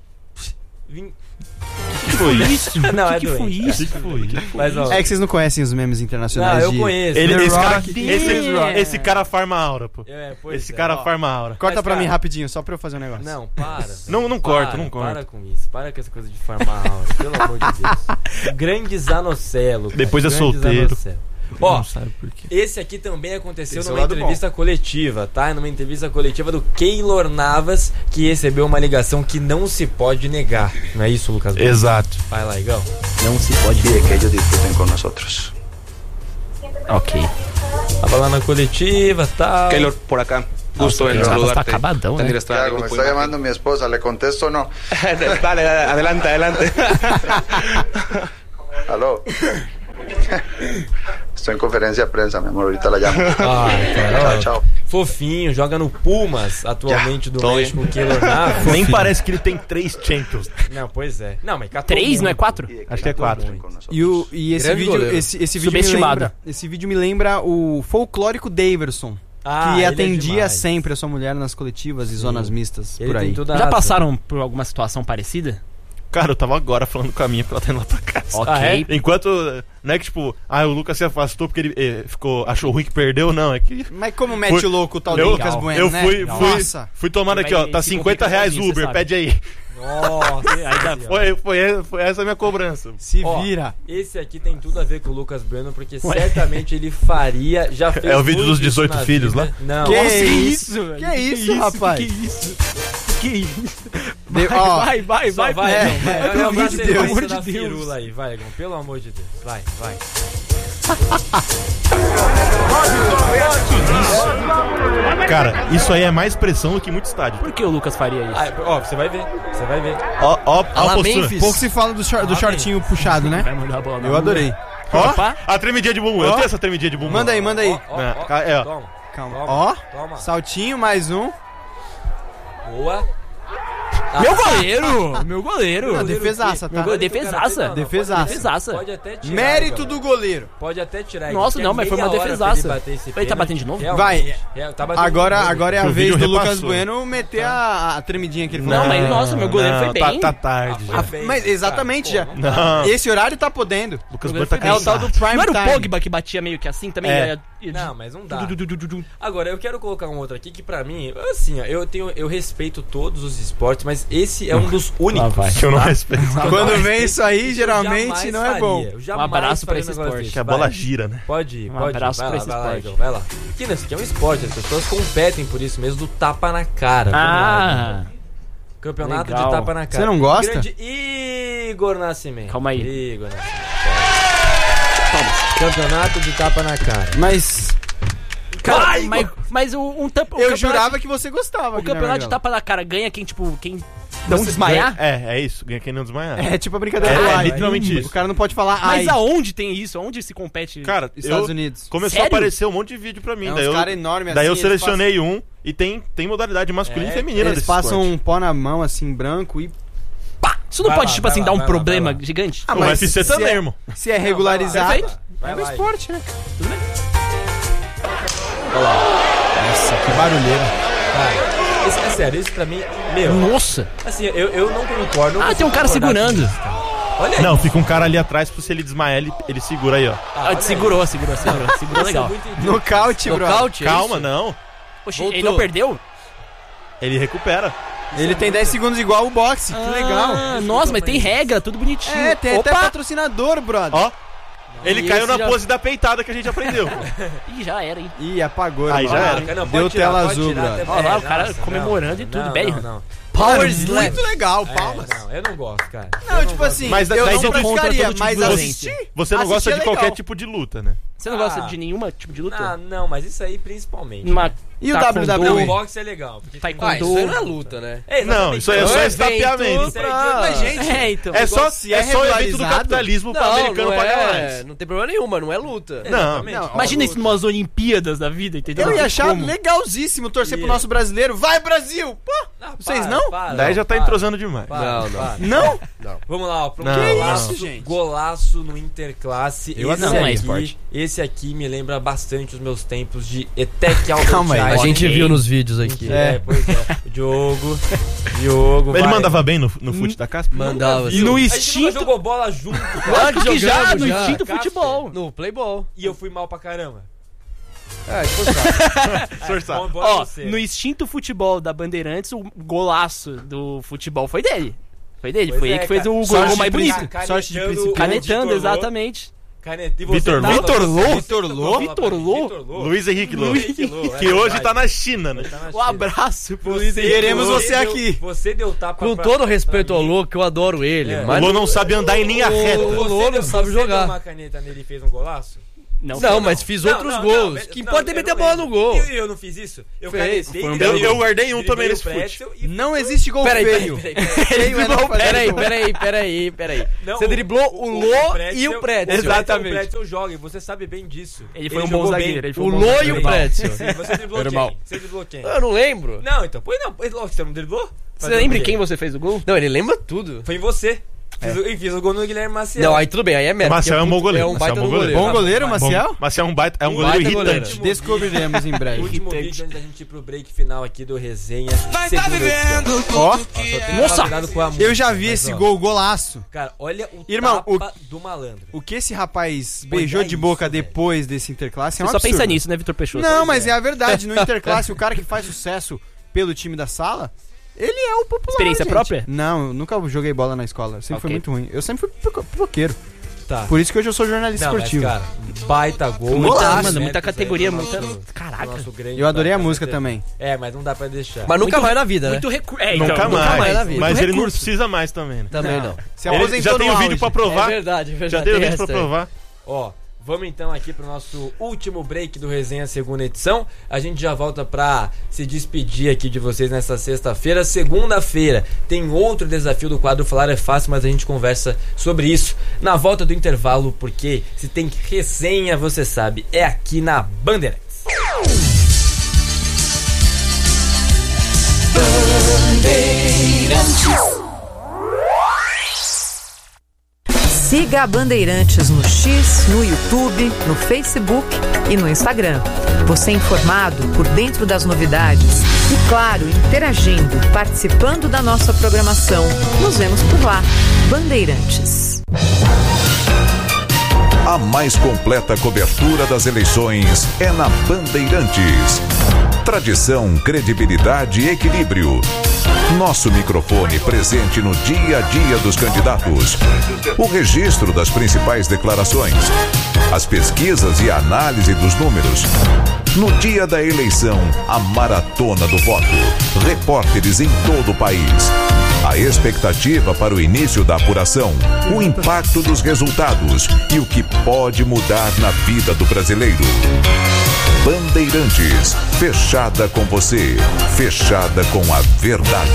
S3: Vin-
S5: que foi isso?
S3: Não, é
S2: que foi
S3: doente.
S2: isso?
S5: que foi?
S3: Mas ó,
S4: É que vocês não conhecem os memes
S3: não,
S4: internacionais
S3: eu
S4: de...
S3: conheço.
S5: Ele,
S4: The
S5: esse, cara,
S4: Rock.
S5: esse,
S2: Yeah.
S5: esse cara farma aura, pô.
S3: É, pois
S5: Esse
S3: é,
S5: cara
S3: ó.
S5: farma aura.
S4: Corta
S3: Mas,
S4: pra mim
S3: cara-
S4: rapidinho, só pra eu fazer um negócio.
S3: Não, para.
S5: Não, não
S3: Para,
S5: corta, não corta.
S3: Para com isso. Para com essa coisa de farmar aula. Pelo amor de Deus. O grande Zanocelo. cara,
S5: Depois é
S3: grande
S5: solteiro.
S3: Zanocelo. Ó,
S5: Não sabe por quê.
S3: esse aqui também aconteceu
S4: Esse é o
S3: numa
S4: lado
S3: entrevista coletiva, tá? Numa entrevista coletiva do Keylor Navas, que recebeu uma ligação que não se pode negar. Não é isso, Lucas?
S5: Exato.
S3: Vai lá, Igão.
S2: Não se pode.
S7: Pide que ellos disfruten con nosotros.
S2: Ok.
S3: Tava lá na coletiva e tal.
S6: Keylor, por acá. Gusto en
S2: Tá
S6: saludarte.
S2: acabadão, né?
S6: Tendrías
S7: ¿Qué hago? Me está llamando mi esposa, ¿le contesto o no?
S6: Dale, dale, adelante, adelante.
S7: Aló. Estoy en conferencia de prensa, mi amor, ahorita la llamo.
S3: Ai, cara,
S7: Tchau,
S3: ó,
S7: tchau.
S3: fofinho, joga no Pumas atualmente do
S5: Tô-
S3: México, o Keylor Navas.
S5: Nem parece que ele tem três Champions.
S3: Não, pois é. Não, mas catou
S2: Três,
S3: muito.
S2: não é quatro?
S5: Acho que é quatro.
S4: E, o, e esse
S1: Grande
S4: vídeo,
S1: goleiro.
S4: esse, esse vídeo me
S2: Subestimado.
S4: lembra, esse vídeo me lembra o folclórico Daverson,
S3: Ah,
S4: que
S3: ele é
S4: atendia
S3: demais.
S4: sempre a sua mulher nas coletivas e zonas mistas
S3: Ele
S4: por aí.
S3: tem toda a
S2: Já
S3: razão.
S2: passaram por alguma situação parecida?
S5: Cara, eu tava agora falando com a minha pra ela tá indo lá pra casa.
S2: Ok.
S3: Ah, é?
S5: Enquanto, não é que tipo, ah, o Lucas se afastou porque ele eh, ficou, achou ruim que perdeu, não, é que...
S4: Mas como mete
S5: Fui-
S4: o louco o tal do
S5: eu,
S4: Lucas Bueno,
S5: eu
S4: né?
S5: fui, fui,
S4: Nossa.
S5: fui tomando
S2: Ele
S5: aqui, ó,
S2: vai
S5: tá
S2: se
S5: cinquenta
S2: complicar
S5: reais
S2: sozinho,
S5: Uber,
S2: você
S5: pede aí.
S3: Nossa,
S2: Aí dá-
S5: Foi, foi, foi essa a minha cobrança.
S4: Se
S3: Ó,
S4: vira.
S3: Esse aqui tem tudo a ver com o Lucas Bueno, porque certamente ele faria, já fez
S5: É o vídeo
S3: muito
S5: dos
S3: isso
S5: dezoito
S3: na
S5: filhos
S3: vida.
S5: lá?
S3: Não.
S4: Que
S2: Nossa,
S4: isso?
S2: velho?
S4: Que isso, rapaz?
S2: Que isso? Que isso?
S4: De- ó,
S2: Vai, vai,
S3: Só
S2: vai,
S3: vai,
S4: é,
S3: Egon, vai.
S4: é,
S3: Vai
S4: pelo
S3: lembrar
S4: amor de
S3: a
S4: Deus,
S3: sequência
S2: amor de
S3: da
S2: Deus.
S3: firula aí, vai, Egon, pelo amor de Deus. Vai, vai.
S5: Cara, isso aí é mais pressão do que muito estádio.
S2: Por que o Lucas faria isso?
S3: Ah, ó, você vai ver, você vai ver.
S5: Ó, ó, ó a
S1: Alá
S5: postura.
S1: Memphis.
S4: pouco se fala do, short- do
S3: Ah,
S4: shortinho puxado, né?
S2: Vai mandar a bola na
S4: Eu
S2: rua.
S4: adorei.
S5: Ó,
S2: Opa.
S5: a tremidinha de bumbum. Eu
S4: Ó.
S5: tenho essa tremidinha de bumbum.
S4: Manda aí, manda aí.
S3: Ó, ó,
S5: É,
S3: ó,
S5: ca- é, ó.
S3: Toma,
S4: Calma.
S3: toma,
S4: Ó,
S3: toma.
S4: saltinho, mais um.
S3: Boa.
S2: Meu goleiro! Meu goleiro!
S4: Não, defesaça,
S2: Meu
S4: tá?
S2: go- defesaça.
S4: Defesaça.
S2: Defesaça.
S3: Pode até tirar.
S4: Mérito
S3: Egon.
S4: do goleiro.
S3: Pode até tirar.
S2: Nossa,
S3: Egon,
S2: não,
S3: que
S2: mas
S3: é
S2: foi uma
S3: meia hora pra
S2: defesaça.
S3: Ele, bater esse
S2: Ele tá
S3: pênalti.
S2: batendo de novo?
S3: Realmente.
S4: Vai.
S3: É, tá batendo
S4: Agora,
S3: de novo.
S4: agora é a
S5: O
S4: vez
S5: vídeo
S4: do Lucas
S5: repassou.
S4: Bueno meter a, a tremidinha que ele
S2: Não,
S4: falou.
S2: mas nossa, meu goleiro foi
S5: tá-
S2: bem.
S5: Tá, tarde.
S3: Ah,
S5: já.
S3: foi.
S4: Mas exatamente já.
S3: Pô, não
S5: Não,
S4: Esse horário tá podendo.
S5: Lucas
S2: O
S5: Bueno
S2: goleiro
S5: tá
S2: foi
S4: É o
S2: bem.
S4: tal do
S5: cansado.
S4: prime
S2: Não era o
S4: time.
S2: Pogba que batia meio que assim também?
S5: É.
S2: Ia- ia-
S3: Não, mas não dá.
S2: Du- du- du- du- du-
S3: Agora, eu quero colocar um outro aqui que pra mim, assim, ó, eu tenho, eu respeito todos os esportes, mas esse é um dos únicos.
S2: vai.
S5: Que eu não respeito.
S4: Quando vem isso aí,
S3: que eu
S4: geralmente
S3: jamais
S4: não é
S3: faria.
S4: bom.
S3: Eu
S2: Um
S3: jamais
S2: abraço pra
S3: faria
S2: esse
S3: um negócio
S2: esporte.
S3: desse.
S5: Que a
S3: Vai.
S5: bola gira, né?
S3: Pode ir,
S2: Um
S3: pode ir.
S2: abraço
S3: Vai
S2: pra
S3: lá,
S2: esse
S3: vai lá,
S2: esporte.
S3: Egon, vai lá. Aqui, nesse aqui é um esporte, as pessoas competem por isso mesmo, do tapa na cara. Vamos lá,
S2: Ah,
S3: Egon. Campeonato
S2: legal.
S3: de tapa na cara.
S4: Você não gosta?
S3: Grande Igor Nascimento.
S2: Calma aí.
S3: Igor Nascimento. Campeonato de tapa na cara.
S4: Mas
S2: cara, mas, mas o, um tampa, o
S4: eu
S2: campeonato-
S4: jurava que você gostava.
S2: O campeonato de
S4: Guilherme
S2: tapa na cara ganha quem, tipo, quem não
S4: Você-
S2: desmaiar?
S5: É, é isso. Ganha quem não desmaiar.
S4: Galo. É tipo a brincadeira
S5: É,
S4: do
S5: é
S4: ai.
S5: literalmente isso.
S4: O cara não pode falar
S2: Mas
S4: ai.
S2: aonde tem isso? Aonde se compete?
S5: Cara,
S4: Estados
S5: eu,
S4: Unidos.
S5: começou
S2: Sério?
S5: a aparecer um monte de vídeo pra mim.
S4: É
S5: daí
S4: uns
S5: eu,
S4: caras enormes
S5: daí eu
S4: assim, eles
S5: selecionei um e tem, tem modalidade masculina
S3: É,
S5: e feminina
S4: Eles
S5: desse
S4: passam
S5: esporte.
S4: um pó na mão, assim, branco e...
S2: Isso não
S3: Vai
S2: pode,
S3: lá,
S2: tipo
S3: vai
S2: assim,
S3: lá,
S2: dar um
S3: vai lá,
S2: problema
S3: vai lá.
S2: gigante?
S4: Ah,
S5: O
S4: mas
S5: U F C
S4: se
S5: também,
S4: é-
S5: irmão.
S4: Se é regularizado,
S2: Perfeito.
S3: Vai
S4: é um
S3: lá,
S4: esporte, né?
S2: Tudo bem?
S4: Nossa, que barulheira.
S3: Cara, esse, é sério, isso pra mim, meu,
S2: Nossa!
S3: assim, eu, eu não concordo. não
S2: Ah, tem um
S3: consigo
S2: cara
S3: concordar
S2: segurando.
S3: com isso, cara. Olha aí.
S5: Não, fica um cara ali atrás, se ele desmaiar, ele, ele segura aí, ó.
S3: Ah,
S2: Ah,
S3: olha
S2: segurou, segurou, segurou. Segurou
S3: aí. Isso é
S2: legal.
S3: muito idiota.
S4: Nocaute, bro.
S1: Nocaute, é
S5: Calma,
S1: isso?
S5: não.
S2: Oxi,
S1: Voltou.
S2: ele não perdeu?
S5: Ele recupera.
S4: Ele tem dez segundos igual o boxe, que legal.
S2: Ah, nossa, mas tem regra, tudo bonitinho.
S4: É, tem até
S2: Opa!
S4: patrocinador, brother.
S5: Ó. Ele
S2: E
S5: caiu
S2: esse
S5: na
S2: já-
S5: pose da peitada que a gente aprendeu.
S2: Ih, já era, hein?
S4: Ih, apagou.
S5: Aí
S4: irmão.
S5: já era.
S3: Cara, não,
S4: Deu
S3: pode tirar,
S4: tela
S3: pode
S4: azul,
S3: tirar
S4: brother.
S3: até-
S2: Olha lá,
S3: é,
S2: o cara
S3: nossa,
S2: comemorando
S3: não,
S2: e tudo
S3: não,
S2: bem.
S3: Não, não.
S1: Power
S4: Mano,
S1: Slam.
S4: muito legal,
S3: É,
S4: palmas.
S3: não, eu não gosto, cara.
S4: Não,
S3: Eu
S4: tipo
S3: gosto.
S4: assim,
S5: Mas
S4: eu
S5: daí
S4: não
S5: você
S2: contra
S4: praticaria,
S2: todo tipo
S4: mas
S2: de
S4: assistir...
S2: violência.
S5: Você não
S4: assistir
S5: gosta
S4: é
S5: de
S4: legal.
S5: qualquer tipo de luta, né?
S2: Você não gosta
S3: Ah.
S2: de nenhuma tipo de luta?
S3: Ah, não, mas isso aí principalmente.
S2: Uma
S4: E o
S2: taekwondo,
S4: W W E?
S3: O boxe é legal. Porque tem-
S2: Taekwondo.
S1: Ah, isso aí não é luta, né?
S3: É, exatamente.
S5: Não, isso aí é
S1: É
S5: só
S1: um
S5: estapeamento.
S3: Isso é
S4: Pra-
S3: idiota.
S4: Mas, gente,
S2: É, então.
S5: É só,
S4: se
S5: é
S4: é
S5: só o evento do
S4: regularizado-
S5: capitalismo pra
S1: Não,
S5: americano
S1: não
S5: pagar
S1: é,
S5: mais.
S1: não tem problema nenhum, mas não é luta.
S5: Não.
S3: Exatamente.
S4: Não,
S2: Imagina isso numas Olimpíadas da vida, entendeu?
S4: Eu
S2: Não
S4: ia
S2: tem
S4: achar
S2: como.
S4: legalzíssimo torcer pro
S3: E-
S4: nosso brasileiro. Vai, Brasil! Pô,
S3: Ah,
S4: vocês
S3: para,
S4: não?
S3: para,
S5: Daí já tá
S3: para,
S5: entrosando demais.
S3: para,
S1: Não, não.
S3: para.
S4: não?
S3: Vamos lá, ó. Pro
S5: Não,
S3: golaço,
S4: isso, gente?
S3: golaço no Interclasse.
S2: Eu
S3: esse
S2: não, não é
S3: aqui,
S2: esporte.
S3: Esse aqui me lembra bastante os meus tempos de Etec Albert
S4: Calma aí.
S1: A
S3: Einstein.
S1: gente viu nos vídeos aqui.
S3: É, pois é. Diogo. Diogo.
S5: Ele
S3: vai.
S5: mandava bem no, no fute da caspa?
S1: Mandava.
S3: Viu?
S2: No
S3: A gente
S2: instinto-
S3: nunca jogou bola junto, cara.
S2: Claro que já,
S1: jogamos,
S2: no
S1: já.
S2: instinto
S3: Casper.
S2: futebol.
S1: No Playball.
S3: E eu fui mal pra caramba.
S1: É, esforçado.
S5: Forçado.
S3: Bom, bora
S2: Ó,
S3: você.
S2: no instinto futebol da Bandeirantes, o golaço do futebol foi dele. Foi dele,
S3: Pois
S2: foi
S3: é,
S2: ele que fez
S3: cara.
S2: o
S4: Sorte
S2: gol mais
S4: de
S2: bonito.
S3: Canetando
S4: Sorte de
S3: o
S4: principiante.
S2: Canetando,
S3: Vitor Lô.
S2: exatamente.
S3: Caneta. E você
S5: Vitor
S3: tava-
S5: Lô?
S4: Vitor Lô?
S3: você-
S4: Vitor Lô?
S2: Vitor Lô?
S3: Vitor Lô.
S5: Luiz Henrique Lô.
S3: Luiz Henrique Lô, é
S5: Que hoje
S3: verdade.
S5: tá na China, né?
S3: Tá na
S2: Um
S3: China.
S2: abraço pro
S3: Você
S2: Luiz Henrique.
S4: Queremos
S3: deu-
S4: você aqui.
S3: Você deu tapa
S1: Com
S3: pra-
S1: todo respeito
S3: pra
S1: ao
S3: mim.
S1: Lô, que eu adoro ele.
S3: É.
S5: O
S1: Mas
S5: Lô não sabe andar em linha
S1: O-
S5: reta.
S1: o Lô
S3: Você
S1: não
S3: deu-
S1: sabe
S3: você
S1: jogar.
S3: deu uma caneta nele e fez um golaço?
S2: Não,
S1: Não, mas fiz
S3: Não,
S1: outros
S3: não,
S1: gols.
S3: não,
S1: que
S3: não,
S1: importa é
S3: eu
S1: meter a
S3: não
S1: bola no
S3: lembro.
S1: gol.
S3: Eu, eu não fiz isso? Eu
S1: Fez.
S3: caguei,
S5: Foi um
S3: driblei-
S5: eu- eu guardei um
S3: driblei
S5: também
S3: o
S5: nesse fute.
S3: Pretzel e-
S4: Não existe gol
S1: Peraí,
S4: feio.
S1: peraí, peraí.
S4: Feio é não fazer
S1: Peraí,
S4: gol.
S1: peraí, peraí, peraí.
S3: Não,
S1: Você driblou o Lô e o Pretzel.
S2: Exatamente.
S3: O Pretzel joga e você sabe bem disso.
S2: Ele foi um
S3: jogou
S2: bom
S3: bem.
S2: zagueiro. Ele foi
S1: O
S2: um bom
S1: Lô e
S2: zagueiro.
S1: o Pretzel.
S3: Sim, você driblou
S1: Irmão.
S3: quem? Você driblou quem?
S1: Eu não lembro.
S3: Não, então, pois não, pois logo você não driblou?
S2: Você lembra em quem você fez o gol?
S1: Não, ele lembra tudo.
S3: Foi em você. Fiz, o, e fiz o gol no Guilherme Maciel.
S1: Não, aí tudo bem, aí é mérito.
S5: Maciel
S1: porque
S5: é um bom goleiro,
S1: É um
S5: Maciel
S1: baita
S5: é um
S1: no
S5: bom
S1: goleiro.
S4: Bom goleiro,
S3: Bom,
S4: Maciel?
S5: Mas é um baita, é um
S1: Um
S5: goleiro
S1: baita
S5: irritante.
S1: goleiro.
S4: Descobriremos em
S3: O
S4: breve.
S3: último
S2: Irritante.
S3: vídeo antes da gente ir pro break final aqui do Resenha.
S8: Vai tá
S3: Segunda edição.
S8: vivendo
S4: Ó,
S3: Ó, só tem que
S2: Nossa!
S3: tomar cuidado com a música,
S4: eu já vi
S3: mas,
S4: esse
S3: ó,
S4: gol, golaço.
S3: Cara, olha o
S4: Irmão,
S3: tapa do malandro.
S4: O que esse rapaz beijou
S3: Olha
S4: de boca
S3: isso, velho.
S4: depois desse Interclasse é um
S2: Você só
S4: absurdo.
S2: pensa nisso, né, Vitor Peixoto?
S4: Não, mas é. a verdade. No Interclasse, o cara que faz sucesso pelo time da sala, ele é o popular.
S2: Experiência
S4: gente.
S2: própria?
S4: Não, eu nunca joguei bola na escola. Eu sempre fui
S2: Ok.
S4: muito ruim. Eu sempre fui pico- pipoqueiro.
S3: Tá.
S4: Por isso que hoje eu sou jornalista
S3: Não, mas,
S4: esportivo.
S3: cara, baita gol.
S2: Muita,
S3: Golaço,
S2: mano,
S3: né,
S2: muita
S3: que isso aí
S2: categoria,
S3: é do nosso-
S2: muita...
S3: do
S2: Caraca.
S3: nosso grande
S4: Eu adorei a
S3: Baita
S4: música
S3: T V.
S4: também.
S3: É, mas não dá pra deixar.
S1: Mas nunca
S2: Muito-
S1: mais na vida, né?
S2: Muito recurso. É, então,
S5: Nunca
S1: nunca
S5: mais.
S1: mais na vida.
S5: Mas
S2: Muito
S5: ele não
S2: recurso.
S5: precisa mais também, né?
S1: Também não.
S4: Se
S5: Ele
S4: aposentou
S5: já tem
S4: no
S5: o vídeo
S4: auge.
S5: pra provar.
S1: É verdade, é verdade.
S5: Já tem o vídeo
S1: essa
S5: pra
S1: aí.
S5: provar.
S3: Ó, vamos então aqui pro nosso último break do Resenha segunda edição. A gente já volta pra se despedir aqui de vocês nessa sexta-feira. Segunda-feira tem outro desafio do quadro Falar é Fácil, mas a gente conversa sobre isso na volta do intervalo, porque se tem resenha, você sabe, é aqui na Bandeirantes.
S9: Siga a Bandeirantes no X, no YouTube, no Facebook e no Instagram. Você é informado por dentro das novidades e, claro, interagindo, participando da nossa programação. Nos vemos por lá. Bandeirantes.
S10: A mais completa cobertura das eleições é na Bandeirantes. Tradição, credibilidade e equilíbrio. Nosso microfone presente no dia a dia dos candidatos. O registro das principais declarações. As pesquisas e a análise dos números. No dia da eleição, a maratona do voto. Repórteres em todo o país. A expectativa para o início da apuração, o impacto dos resultados e o que pode mudar na vida do brasileiro. Bandeirantes, fechada com você, fechada com a verdade.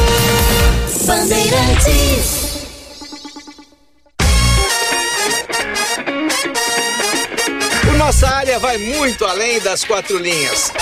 S11: Bandeirantes.
S12: Nossa área vai muito além das quatro linhas.